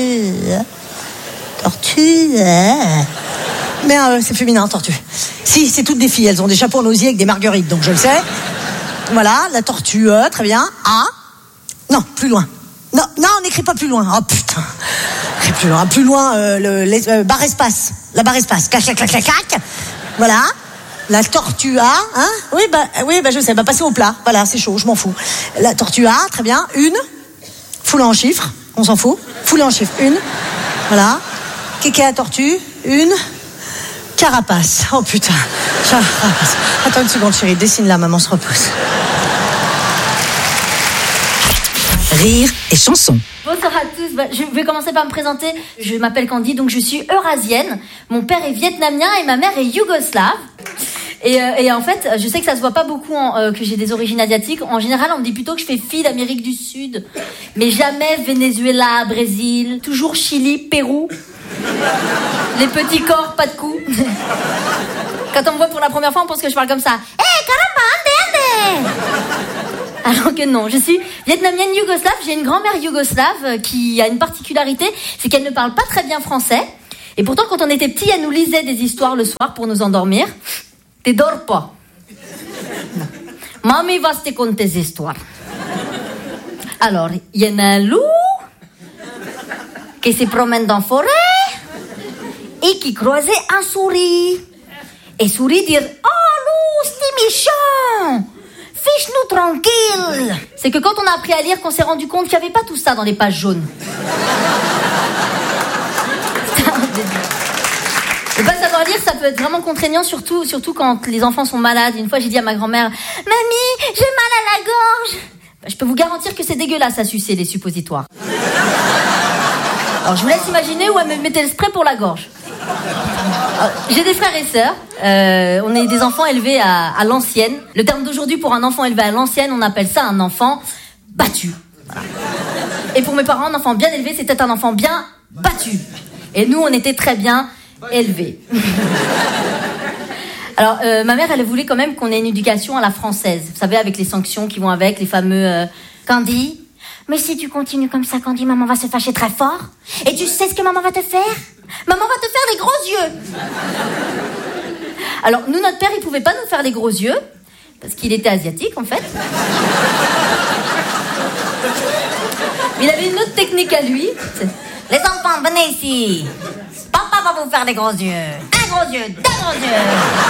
Mais c'est féminin, tortue. Si, c'est toutes des filles. Elles ont des chapeaux en osier avec des marguerites, donc je le sais. Voilà, la tortue, très bien. A. Non, plus loin. Non, on n'écrit pas plus loin. Oh putain. Plus loin, barre espace. La barre espace. Clac. Voilà. La tortue A, hein? Oui, je sais. Passez au plat. Voilà, c'est chaud, je m'en fous. La tortue A, très bien. Une. Foule en chiffres. On s'en fout. Foule en chiffres. Une. Voilà. Kéké à tortue. Une. Carapace. Oh putain. Carapace. Attends une seconde, chérie. Dessine-la, maman se repose. Rire et chanson. Bonsoir à tous, je vais commencer par me présenter. Je m'appelle Candy, donc je suis eurasienne. Mon père est vietnamien et ma mère est yougoslave. Et en fait, je sais que ça se voit pas beaucoup que j'ai des origines asiatiques. En général, on me dit plutôt que je fais fille d'Amérique du Sud. Mais jamais Venezuela, Brésil, toujours Chili, Pérou. Les petits corps, pas de cou. Quand on me voit pour la première fois, on pense que je parle comme ça. Caramba, ande, ande. Alors que non, je suis vietnamienne yougoslave. J'ai une grand-mère yougoslave qui a une particularité, c'est qu'elle ne parle pas très bien français. Et pourtant, quand on était petit, elle nous lisait des histoires le soir pour nous endormir. Te dors pas. Mami va te conter des histoires. Alors, il y en a un loup qui se promène dans la forêt et qui croisait un souris. Et souris dit « Oh, loup, c'est méchant! Fiche-nous tranquille !» C'est que quand on a appris à lire qu'on s'est rendu compte qu'il n'y avait pas tout ça dans les pages jaunes. Et pas savoir lire, ça peut être vraiment contraignant, surtout quand les enfants sont malades. Une fois, j'ai dit à ma grand-mère « Mamie, j'ai mal à la gorge !» Je peux vous garantir que c'est dégueulasse à sucer les suppositoires. Alors, je vous laisse imaginer où elle me mettait le spray pour la gorge. Alors, j'ai des frères et sœurs. On est des enfants élevés à l'ancienne. Le terme d'aujourd'hui pour un enfant élevé à l'ancienne, on appelle ça un enfant battu. Voilà. Et pour mes parents, un enfant bien élevé, c'était un enfant bien battu. Et nous, on était très bien élevés. Alors, ma mère, elle voulait quand même qu'on ait une éducation à la française. Vous savez, avec les sanctions qui vont avec, les fameux Candy. Mais si tu continues comme ça, Candy, maman va se fâcher très fort. Et tu sais ce que maman va te faire? Maman va te faire les gros yeux. Alors, nous, notre père, il pouvait pas nous faire les gros yeux, parce qu'il était asiatique, en fait. Mais il avait une autre technique à lui. Les enfants, venez ici. Papa va vous faire les gros yeux. Un gros yeux, deux gros yeux.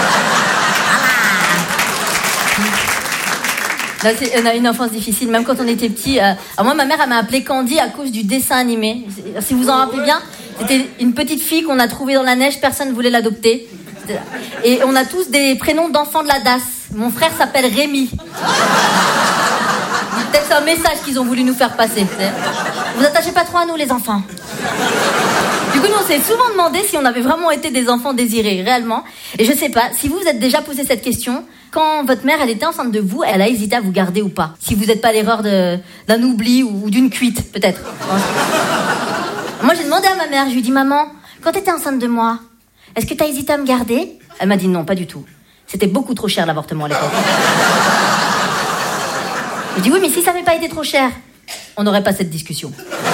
Voilà. Là, on a une enfance difficile, même quand on était petit. Moi, ma mère, elle m'a appelée Candy à cause du dessin animé. Si vous en rappelez bien, c'était une petite fille qu'on a trouvée dans la neige, personne ne voulait l'adopter. Et on a tous des prénoms d'enfants de la DAS. Mon frère s'appelle Rémi. Peut-être c'est un message qu'ils ont voulu nous faire passer. Vous attachez pas trop à nous, les enfants. Du coup, nous, on s'est souvent demandé si on avait vraiment été des enfants désirés, réellement. Et je sais pas, si vous vous êtes déjà posé cette question, quand votre mère, elle était enceinte de vous, elle a hésité à vous garder ou pas. Si vous n'êtes pas l'erreur d'un oubli ou d'une cuite, peut-être. Moi, j'ai demandé à ma mère, je lui ai dit, maman, quand t'étais enceinte de moi, est-ce que t'as hésité à me garder? Elle m'a dit non, pas du tout. C'était beaucoup trop cher, l'avortement, à l'époque. J'ai dit oui, mais si ça n'avait pas été trop cher, on n'aurait pas cette discussion.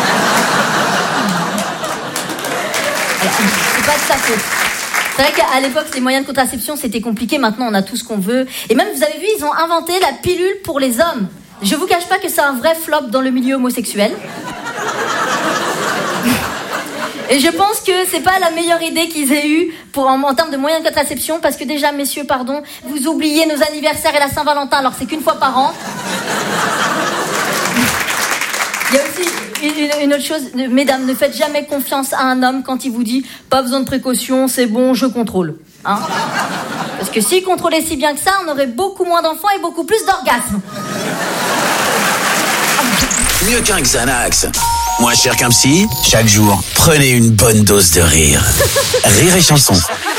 Alors, c'est pas de sa faute. C'est vrai qu'à l'époque, les moyens de contraception, c'était compliqué. Maintenant, on a tout ce qu'on veut. Et même, vous avez vu, ils ont inventé la pilule pour les hommes. Je vous cache pas que c'est un vrai flop dans le milieu homosexuel. Et je pense que c'est pas la meilleure idée qu'ils aient eue en termes de moyens de contraception, parce que déjà, messieurs, pardon, vous oubliez nos anniversaires et la Saint-Valentin, alors c'est qu'une fois par an. Il y a aussi une autre chose, mesdames, ne faites jamais confiance à un homme quand il vous dit « pas besoin de précaution, c'est bon, je contrôle ». Hein, parce que s'il contrôlait si bien que ça, on aurait beaucoup moins d'enfants et beaucoup plus d'orgasmes. Mieux qu'un Xanax. Moins cher qu'un psy, chaque jour, prenez une bonne dose de rire. Rire et chanson.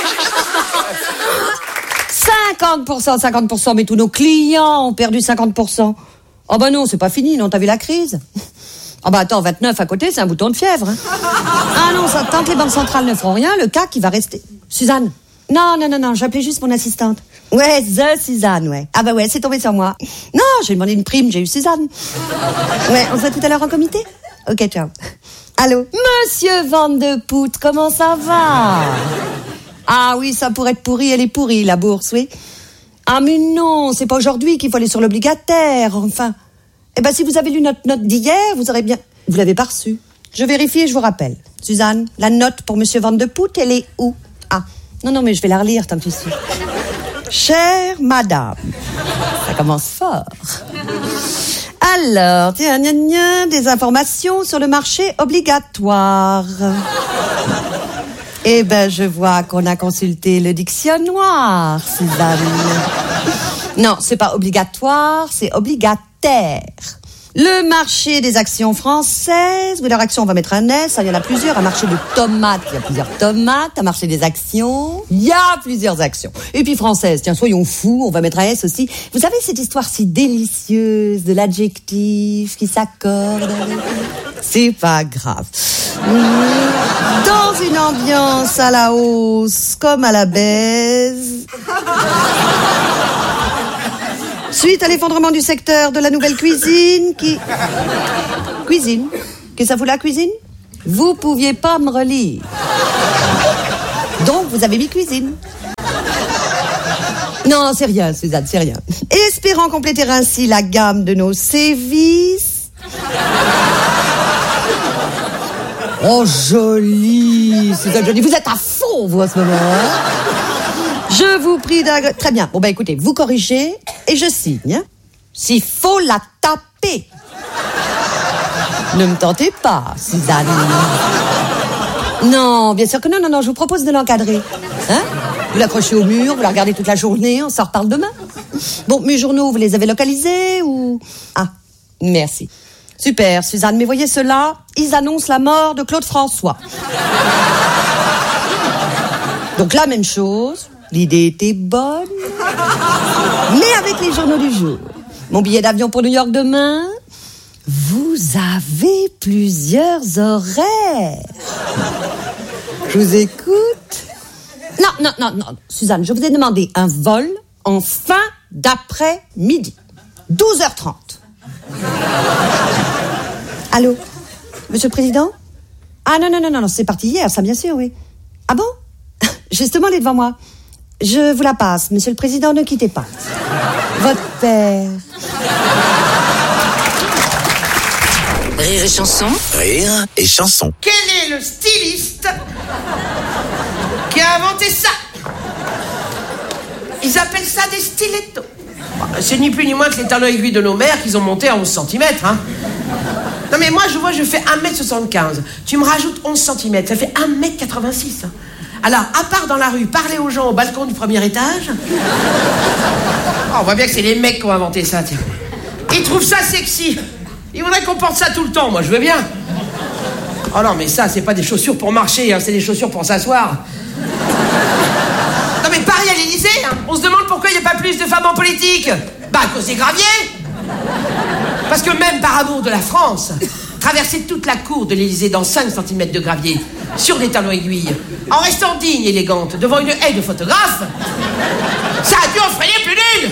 50%, mais tous nos clients ont perdu 50%. Oh bah non, c'est pas fini, non, t'as vu la crise? Oh bah attends, 29 à côté, c'est un bouton de fièvre. Hein. Ah non, ça, tant que les banques centrales ne feront rien, le CAC, il va rester. Suzanne? Non, j'appelais juste mon assistante. Ouais, Suzanne, ouais. Ah bah ouais, c'est tombé sur moi. Non, j'ai demandé une prime, j'ai eu Suzanne. Ouais, on se voit tout à l'heure en comité? Ok, ciao. Allô? Monsieur Van de Poutre, comment ça va? Ah oui, ça pourrait être pourri, elle est pourrie, la bourse, oui. Ah mais non, c'est pas aujourd'hui qu'il faut aller sur l'obligataire, enfin. Eh ben si vous avez lu notre note d'hier, vous aurez bien... Vous l'avez pas reçue. Je vérifie et je vous rappelle. Suzanne, la note pour Monsieur Van de Poutre, elle est où? Ah, non, mais je vais la relire tant que je suis. Chère madame, ça commence fort. Alors, tiens, des informations sur le marché obligatoire. Eh ben, je vois qu'on a consulté le dictionnaire, Suzanne. Non, c'est pas obligatoire, c'est obligataire. Le marché des actions françaises. Oui, leur action, on va mettre un S. Il y en a plusieurs. Un marché de tomates, il y a plusieurs tomates. Un marché des actions, il y a plusieurs actions. Et puis française, tiens, soyons fous, on va mettre un S aussi. Vous savez cette histoire si délicieuse de l'adjectif qui s'accorde avec... C'est pas grave. Dans une ambiance à la hausse comme à la baise... Suite à l'effondrement du secteur de la nouvelle cuisine qui... Cuisine? Qu'est-ce que ça fout la cuisine? Vous pouviez pas me relire. Donc, vous avez mis cuisine. Non, c'est rien, Suzanne, c'est rien. Espérant compléter ainsi la gamme de nos sévices... Oh, joli, Suzanne, joli. Vous êtes à fond, vous, à ce moment, hein? Je vous prie d'un... Très bien. Bon, écoutez, vous corrigez et je signe. Hein. S'il faut la taper. Ne me tentez pas, Suzanne. Non, bien sûr que non, je vous propose de l'encadrer. Hein? Vous l'accrochez au mur, vous la regardez toute la journée, on s'en reparle demain. Bon, mes journaux, vous les avez localisés ou... Ah, merci. Super, Suzanne, mais voyez ceux-là, ils annoncent la mort de Claude François. Donc la même chose... L'idée était bonne, mais avec les journaux du jour. Mon billet d'avion pour New York demain. Vous avez plusieurs horaires. Je vous écoute. Non, Suzanne, je vous ai demandé un vol en fin d'après-midi. 12h30. Allô? Monsieur le Président? Ah non, c'est parti hier, ça bien sûr, oui. Ah bon? Justement, elle est devant moi. Je vous la passe, Monsieur le Président, ne quittez pas. Votre père. Rire et chanson. Rire et chanson. Quel est le styliste qui a inventé ça? Ils appellent ça des stilettos. C'est ni plus ni moins que les talons aiguilles de nos mères qu'ils ont montés à 11 cm, hein. Non mais moi, je fais 1m75. Tu me rajoutes 11 cm, ça fait 1m86. Hein. Alors, à part dans la rue, parler aux gens au balcon du premier étage... Oh, on voit bien que c'est les mecs qui ont inventé ça, tiens. Ils trouvent ça sexy. Ils voudraient qu'on porte ça tout le temps, moi je veux bien. Oh non, mais ça, c'est pas des chaussures pour marcher, hein, c'est des chaussures pour s'asseoir. Non mais Paris à l'Élysée, hein, on se demande pourquoi il n'y a pas plus de femmes en politique. Bah, à cause des graviers. Parce que même par amour de la France... Traverser toute la cour de l'Élysée dans 5 cm de gravier, sur des talons aiguilles, en restant digne et élégante, devant une haie de photographes, ça a dû en frayer plus d'une.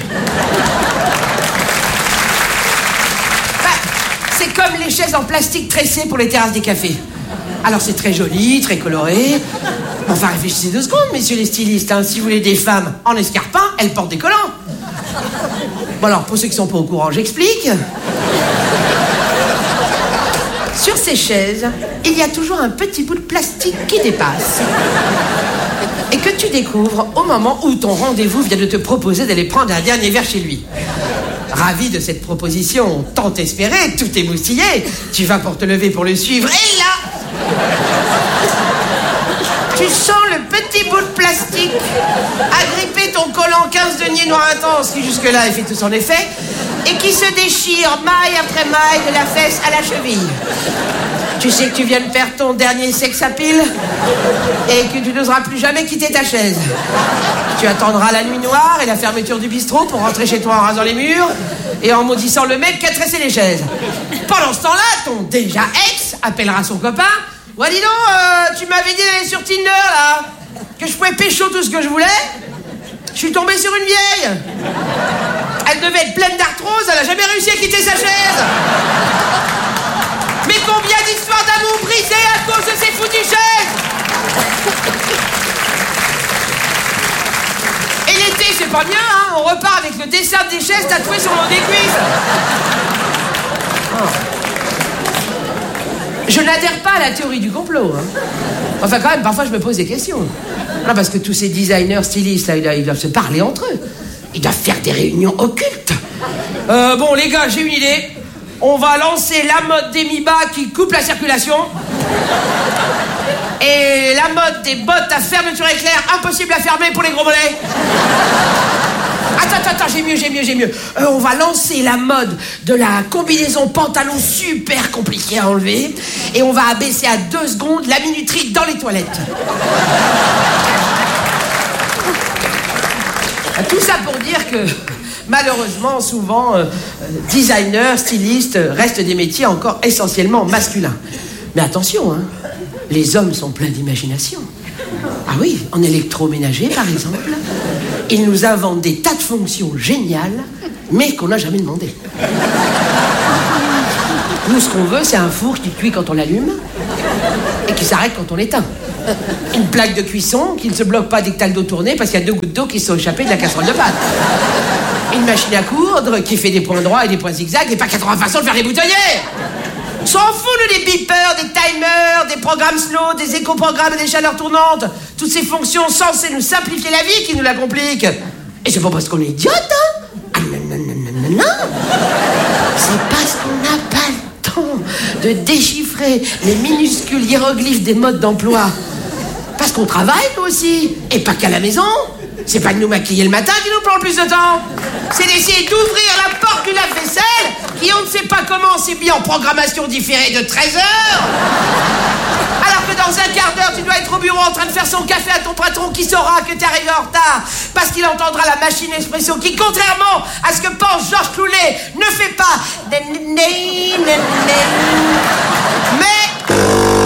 C'est comme les chaises en plastique tressées pour les terrasses des cafés. Alors c'est très joli, très coloré. Enfin, réfléchissez 2 secondes, messieurs les stylistes, hein. Si vous voulez des femmes en escarpin, elles portent des collants. Bon alors, pour ceux qui sont pas au courant, j'explique. Sur ces chaises, il y a toujours un petit bout de plastique qui dépasse. Et que tu découvres au moment où ton rendez-vous vient de te proposer d'aller prendre un dernier verre chez lui. Ravi de cette proposition tant espérée, tout émoustillé, tu vas pour te lever pour le suivre, et là, tu sens le petit bout de plastique agripper ton collant 15 deniers noir intense qui jusque-là a fait tout son effet et qui se déchire maille après maille de la fesse à la cheville. Tu sais que tu viens de perdre ton dernier sex appeal et que tu n'oseras plus jamais quitter ta chaise. Tu attendras la nuit noire et la fermeture du bistrot pour rentrer chez toi en rasant les murs et en maudissant le mec qui a tressé les chaises. Pendant ce temps-là, ton déjà ex appellera son copain. Ouais, dis donc, tu m'avais dit d'aller sur Tinder, là, que je pouvais pécho tout ce que je voulais. Je suis tombé sur une vieille. Elle devait être pleine d'arthrose, elle a jamais réussi à quitter sa chaise. Mais combien d'histoires d'amour brisées à cause de ces foutues chaises. Et l'été, c'est pas bien, hein. On repart avec le dessin des chaises tatoué sur l'eau des cuisses. Oh. Je n'adhère pas à la théorie du complot, hein. Enfin, quand même, parfois, je me pose des questions. Non, parce que tous ces designers, stylistes, là, ils doivent se parler entre eux. Ils doivent faire des réunions occultes. Bon, les gars, j'ai une idée. On va lancer la mode des mi-bas qui coupe la circulation. Et la mode des bottes à fermeture éclair impossible à fermer pour les gros mollets. Attends. attends, j'ai mieux. On va lancer la mode de la combinaison pantalon super compliquée à enlever et on va abaisser à 2 secondes la minuterie dans les toilettes. Tout ça pour dire que, malheureusement, souvent, designers, stylistes restent des métiers encore essentiellement masculins. Mais attention, hein, les hommes sont pleins d'imagination. Ah oui, en électroménager, par exemple, ils nous inventent des tas de fonctions géniales, mais qu'on n'a jamais demandé. Nous, ce qu'on veut, c'est un four qui cuit quand on l'allume et qui s'arrête quand on l'éteint. Une plaque de cuisson qui ne se bloque pas dès que t'as le dos tourné parce qu'il y a 2 gouttes d'eau qui sont échappées de la casserole de pâtes. Une machine à coudre qui fait des points droits et des points zigzags et pas 80 façons de faire des boutonnières. S'en fout, nous, des beepers, des timers, des programmes slow, des éco-programmes et des chaleurs tournantes. Toutes ces fonctions censées nous simplifier la vie qui nous la compliquent. Et c'est pas parce qu'on est idiote, hein. Ah non. C'est parce qu'on n'a pas le temps de déchiffrer les minuscules hiéroglyphes des modes d'emploi. Parce qu'on travaille, nous aussi. Et pas qu'à la maison. C'est pas de nous maquiller le matin qui nous prend le plus de temps. C'est d'essayer d'ouvrir la porte du lave-vaisselle qui, on ne sait pas comment, s'est mis en programmation différée de 13 heures. Alors que dans un quart d'heure, tu dois être au bureau en train de faire son café à ton patron qui saura que t'es arrivé en retard. Parce qu'il entendra la machine espresso qui, contrairement à ce que pense Georges Clooney, ne fait pas... Mais...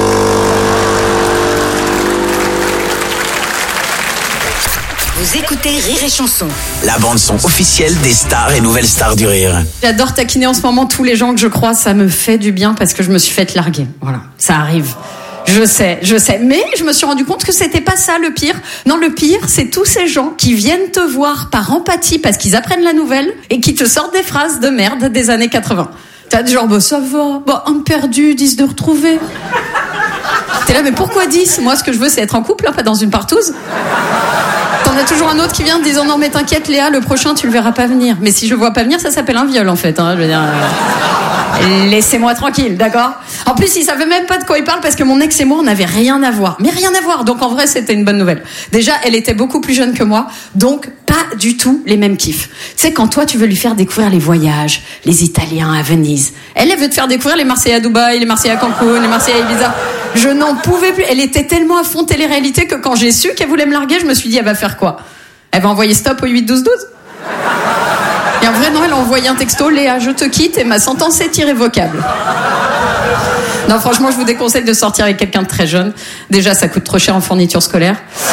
Vous écoutez Rire et Chanson. La bande-son officielle des stars et nouvelles stars du rire. J'adore taquiner en ce moment tous les gens que je croise, ça me fait du bien parce que je me suis faite larguer. Voilà, ça arrive. Je sais. Mais je me suis rendu compte que c'était pas ça le pire. Non, le pire, c'est tous ces gens qui viennent te voir par empathie parce qu'ils apprennent la nouvelle et qui te sortent des phrases de merde des années 80. T'as du genre, bah ça va, bah un perdu, 10 de retrouver. T'es là, mais pourquoi 10 ? Moi, ce que je veux, c'est être en couple, hein, pas dans une partouze. T'en as toujours un autre qui vient te disant, non mais t'inquiète Léa, le prochain tu le verras pas venir. Mais si je le vois pas venir, ça s'appelle un viol en fait, hein, je veux dire... Laissez-moi tranquille, d'accord ? En plus, il savait même pas de quoi il parle parce que mon ex et moi, on n'avait rien à voir. Mais rien à voir. Donc en vrai, c'était une bonne nouvelle. Déjà, elle était beaucoup plus jeune que moi, donc pas du tout les mêmes kiffs. Tu sais, quand toi, tu veux lui faire découvrir les voyages, les Italiens à Venise, elle veut te faire découvrir les Marseillais à Dubaï, les Marseillais à Cancun, les Marseillais à Ibiza. Je n'en pouvais plus. Elle était tellement à fond télé-réalité que quand j'ai su qu'elle voulait me larguer, je me suis dit, elle va faire quoi ? Elle va envoyer stop au 8-12-12 ? Et en vrai, non, elle a envoyé un texto, Léa, je te quitte et ma sentence est irrévocable. Non, franchement, je vous déconseille de sortir avec quelqu'un de très jeune. Déjà, ça coûte trop cher en fourniture scolaire.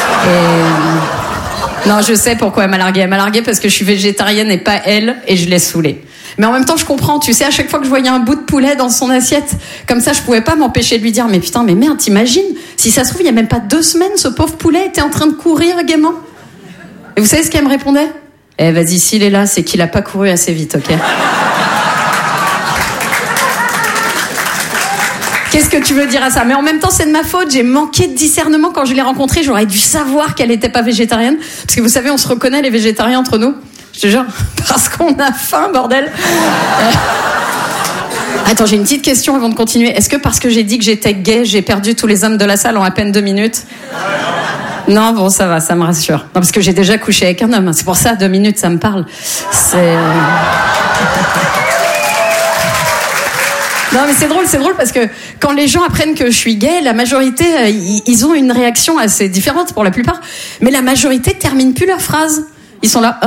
Et... Non, je sais pourquoi elle m'a larguée. Elle m'a larguée parce que je suis végétarienne et pas elle, et je l'ai saoulée. Mais en même temps, je comprends. Tu sais, à chaque fois que je voyais un bout de poulet dans son assiette, comme ça, je pouvais pas m'empêcher de lui dire, mais putain, mais merde, t'imagines ? Si ça se trouve, il y a même pas 2 semaines, ce pauvre poulet était en train de courir gaiement. Et vous savez ce qu'elle me répondait ? Eh, vas-y, s'il est là, c'est qu'il a pas couru assez vite, ok ? Qu'est-ce que tu veux dire à ça ? Mais en même temps, c'est de ma faute. J'ai manqué de discernement quand je l'ai rencontrée. J'aurais dû savoir qu'elle était pas végétarienne. Parce que vous savez, on se reconnaît, les végétariens, entre nous. Je te jure. Parce qu'on a faim, bordel. Attends, j'ai une petite question avant de continuer. Est-ce que parce que j'ai dit que j'étais gay, j'ai perdu tous les hommes de la salle en à peine 2 minutes ? Non, bon, ça va, ça me rassure. Non, parce que j'ai déjà couché avec un homme. C'est pour ça, 2 minutes, ça me parle. Non, mais c'est drôle parce que quand les gens apprennent que je suis gay, la majorité, ils ont une réaction assez différente pour la plupart. Mais la majorité termine plus leur phrase. Ils sont là, oh ?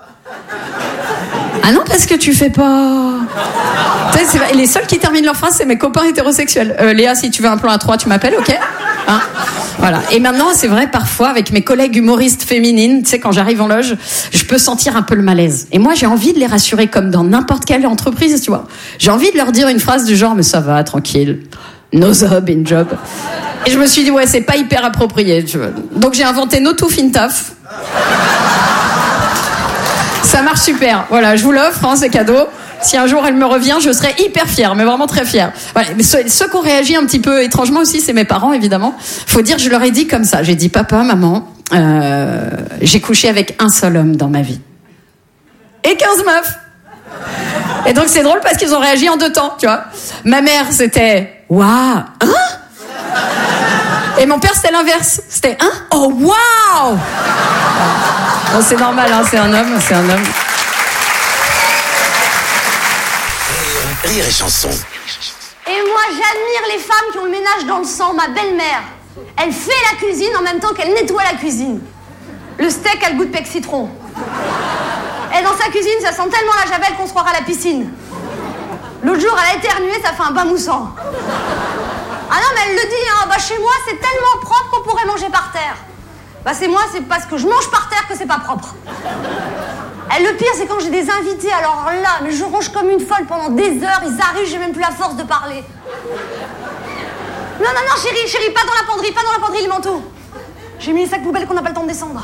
Ah non, parce que tu fais pas... Et les seuls qui terminent leur phrase, c'est mes copains hétérosexuels. Léa, si tu veux un plan à 3, tu m'appelles, ok ? Hein ? Voilà. Et maintenant, c'est vrai, parfois, avec mes collègues humoristes féminines, tu sais, quand j'arrive en loge, je peux sentir un peu le malaise. Et moi, j'ai envie de les rassurer comme dans n'importe quelle entreprise, tu vois. J'ai envie de leur dire une phrase du genre, mais ça va, tranquille. No job in job. Et je me suis dit, ouais, c'est pas hyper approprié, tu vois. Donc j'ai inventé No Tooth in Tough. Ça marche super. Voilà, je vous l'offre, hein, c'est cadeau. Si un jour elle me revient, je serai hyper fière, mais vraiment très fière. Voilà. Mais ceux qui ont réagi un petit peu étrangement aussi, c'est mes parents, évidemment. Faut dire, je leur ai dit comme ça. J'ai dit, papa, maman, j'ai couché avec un seul homme dans ma vie. Et 15 meufs. Et donc c'est drôle parce qu'ils ont réagi en 2 temps, tu vois. Ma mère, c'était, waouh, hein ? Et mon père, c'était l'inverse. C'était, hein ? Oh, waouh ! Bon, c'est normal, hein, c'est un homme. Rire et Chanson. Et moi, j'admire les femmes qui ont le ménage dans le sang. Ma belle-mère, elle fait la cuisine en même temps qu'elle nettoie la cuisine. Le steak a le goût de pec citron. Et dans sa cuisine, ça sent tellement la javel qu'on se croirait à la piscine. L'autre jour, elle a éternué, ça fait un bain moussant. Ah non, mais elle le dit, hein, chez moi, c'est tellement propre qu'on pourrait manger par terre. C'est moi, c'est parce que je mange par terre que c'est pas propre. Et le pire, c'est quand j'ai des invités, alors là, mais je ronge comme une folle pendant des heures, ils arrivent, j'ai même plus la force de parler. Non, chérie, pas dans la penderie, les manteaux. J'ai mis les sacs poubelles qu'on n'a pas le temps de descendre.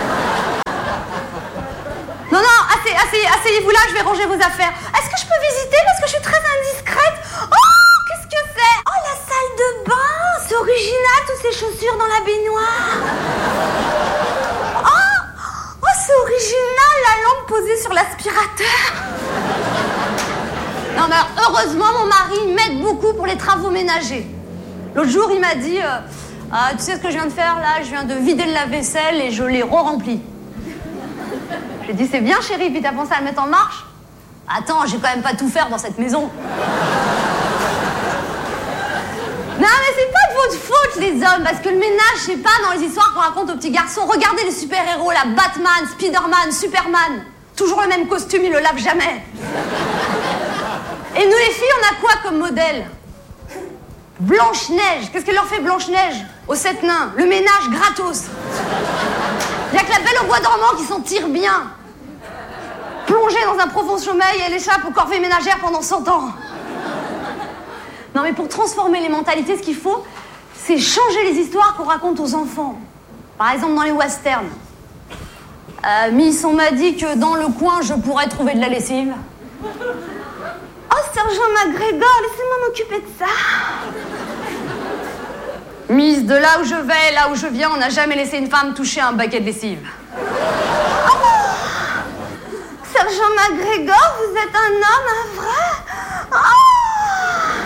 Non, asseyez-vous là, je vais ranger vos affaires. Est-ce que je peux visiter parce que je suis très indiscrète? Oh, qu'est-ce que c'est? Oh, la salle de bain, c'est original, toutes ces chaussures dans la baignoire. Oh, c'est original, la lampe posée sur l'aspirateur. Non, mais alors, heureusement, mon mari m'aide beaucoup pour les travaux ménagers. L'autre jour, il m'a dit, tu sais ce que je viens de faire là? Je viens de vider le lave-vaisselle et je l'ai re-rempli. J'ai dit, c'est bien chérie, puis t'as pensé à le mettre en marche? Attends, j'ai quand même pas tout faire dans cette maison. Non, mais c'est pas de votre faute, les hommes, parce que le ménage, c'est pas dans les histoires qu'on raconte aux petits garçons. Regardez les super-héros, là, Batman, Spider-Man, Superman. Toujours le même costume, ils le lavent jamais. Et nous, les filles, on a quoi comme modèle? Blanche-Neige. Qu'est-ce qu'elle leur fait, Blanche-Neige? Aux 7 nains. Le ménage gratos. Il n'y a que la Belle au bois dormant qui s'en tire bien. Plongée dans un profond sommeil, elle échappe aux corvées ménagères pendant 100 ans. Non, mais pour transformer les mentalités, ce qu'il faut, c'est changer les histoires qu'on raconte aux enfants. Par exemple, dans les westerns. Miss, on m'a dit que dans le coin, je pourrais trouver de la lessive. Oh, sergent McGregor, laissez-moi m'occuper de ça. Miss, de là où je vais, là où je viens, on n'a jamais laissé une femme toucher un baquet de lessive. Oh, sergent McGregor, vous êtes un homme, un vrai? Oh.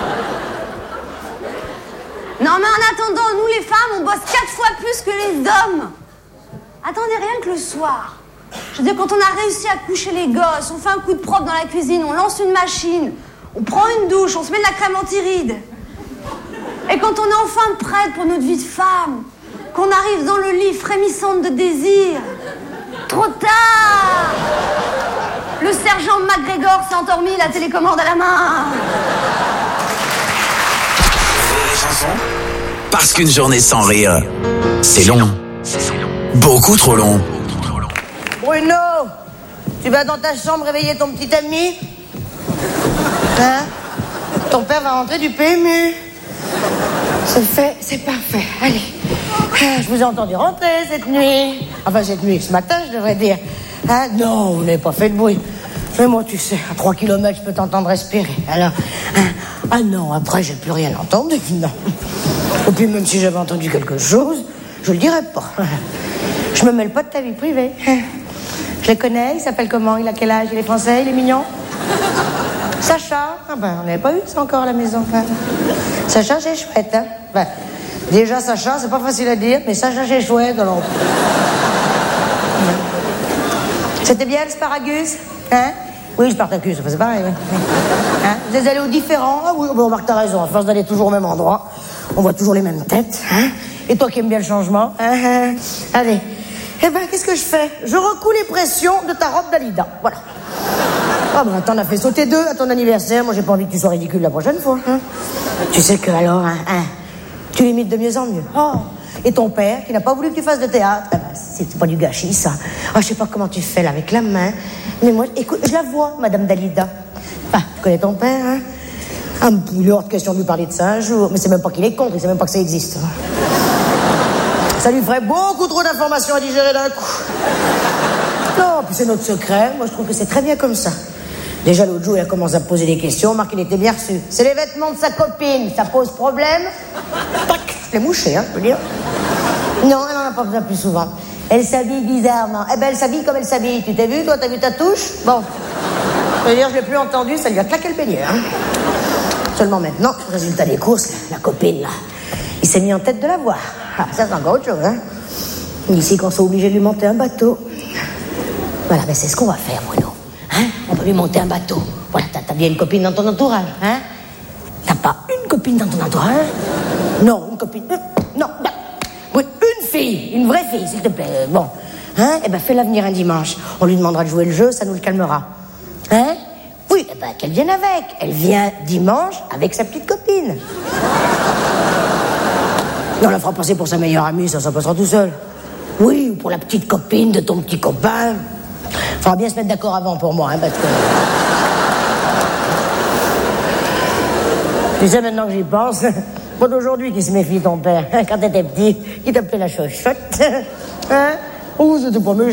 Non, mais en attendant, nous les femmes, on bosse 4 fois plus que les hommes. Attendez, rien que le soir. Je veux dire, quand on a réussi à coucher les gosses, on fait un coup de propre dans la cuisine, on lance une machine, on prend une douche, on se met de la crème anti-rides. Et quand on est enfin prête pour notre vie de femme, qu'on arrive dans le lit frémissante de désir, trop tard! Le sergent McGregor s'est endormi, la télécommande à la main. Rire et Chanson. Parce qu'une journée sans rire, c'est long. Beaucoup trop long. Bruno, tu vas dans ta chambre réveiller ton petit ami? Hein? Ton père va rentrer du PMU. C'est fait, c'est parfait. Allez. Je vous ai entendu rentrer cette nuit. Enfin, cette nuit, ce matin, je devrais dire. Hein? Non, vous n'avez pas fait de bruit. Mais moi, tu sais, à 3 km, je peux t'entendre respirer. Alors, hein? Ah non, après, j'ai plus rien entendu. Non. Et puis, même si j'avais entendu quelque chose, je le dirais pas. Je me mêle pas de ta vie privée. Je le connais, il s'appelle comment? Il a quel âge? Il est français? Il est mignon? Sacha? Ah ben, on n'avait pas eu ça encore à la maison. Sacha, c'est chouette, hein? Ben, déjà, Sacha, c'est pas facile à dire, mais Sacha, c'est chouette, alors. C'était bien le sparagus? Hein? Oui, Spartacus, c'est pareil. Hein? Vous êtes allés aux différents? Ah oui, bon, Marc, t'as raison, à force d'aller toujours au même endroit, on voit toujours les mêmes têtes, hein? Et toi qui aimes bien le changement, hein? Allez. Eh ben, qu'est-ce que je fais? Je recoue les pressions de ta robe Dalida. Voilà. Ah ben, t'en as fait sauter 2 à ton anniversaire. Moi, j'ai pas envie que tu sois ridicule la prochaine fois. Hein? Tu sais que, alors, tu imites de mieux en mieux. Oh. Et ton père, qui n'a pas voulu que tu fasses de théâtre, eh ben, c'est pas du gâchis, ça. Oh, je sais pas comment tu fais, là, avec la main. Mais moi, écoute, je la vois, Madame Dalida. Ah, tu connais ton père, hein? Ah, il est hors de question de lui parler de ça un jour. Mais c'est même pas qu'il est contre, il sait même pas que ça existe. Ça lui ferait beaucoup trop d'informations à digérer d'un coup. Non, puis c'est notre secret. Moi, je trouve que c'est très bien comme ça. Déjà, l'autre jour, il a commencé à me poser des questions. Marc, il était bien reçu. C'est les vêtements de sa copine. Ça pose problème? Tac, je l'ai mouché, hein, je peux dire. Non, elle en a pas besoin plus souvent. Elle s'habille bizarrement. Eh ben, elle s'habille comme elle s'habille. Tu t'es vu, toi? T'as vu ta touche? Bon. Je veux dire, je l'ai plus entendu. Ça lui a claqué le pénier, hein. Seulement maintenant, résultat des courses, la copine, là, il s'est mis en tête de la voir. Ah, ça, c'est encore autre chose, hein. Ici, qu'on soit obligé de lui monter un bateau. Voilà, ben c'est ce qu'on va faire, Bruno. Hein? On va lui monter un bateau. Voilà, t'as bien une copine dans ton entourage, hein? T'as pas une copine dans ton entourage? Non, une copine... non, oui, une fille, une vraie fille, s'il te plaît. Bon, hein? Eh ben, fais-la venir un dimanche. On lui demandera de jouer le jeu, ça nous le calmera. Hein? Oui, eh ben, qu'elle vienne avec. Elle vient dimanche avec sa petite copine. Non, on la fera passer pour sa meilleure amie, ça passera tout seul. Oui, ou pour la petite copine de ton petit copain. Faudra bien se mettre d'accord avant pour moi, hein, parce que... Tu sais, maintenant que j'y pense, pas d'aujourd'hui qui se méfie ton père. Quand t'étais petit, il t'appelait la chochotte. Hein? Oh, c'était pas méchant.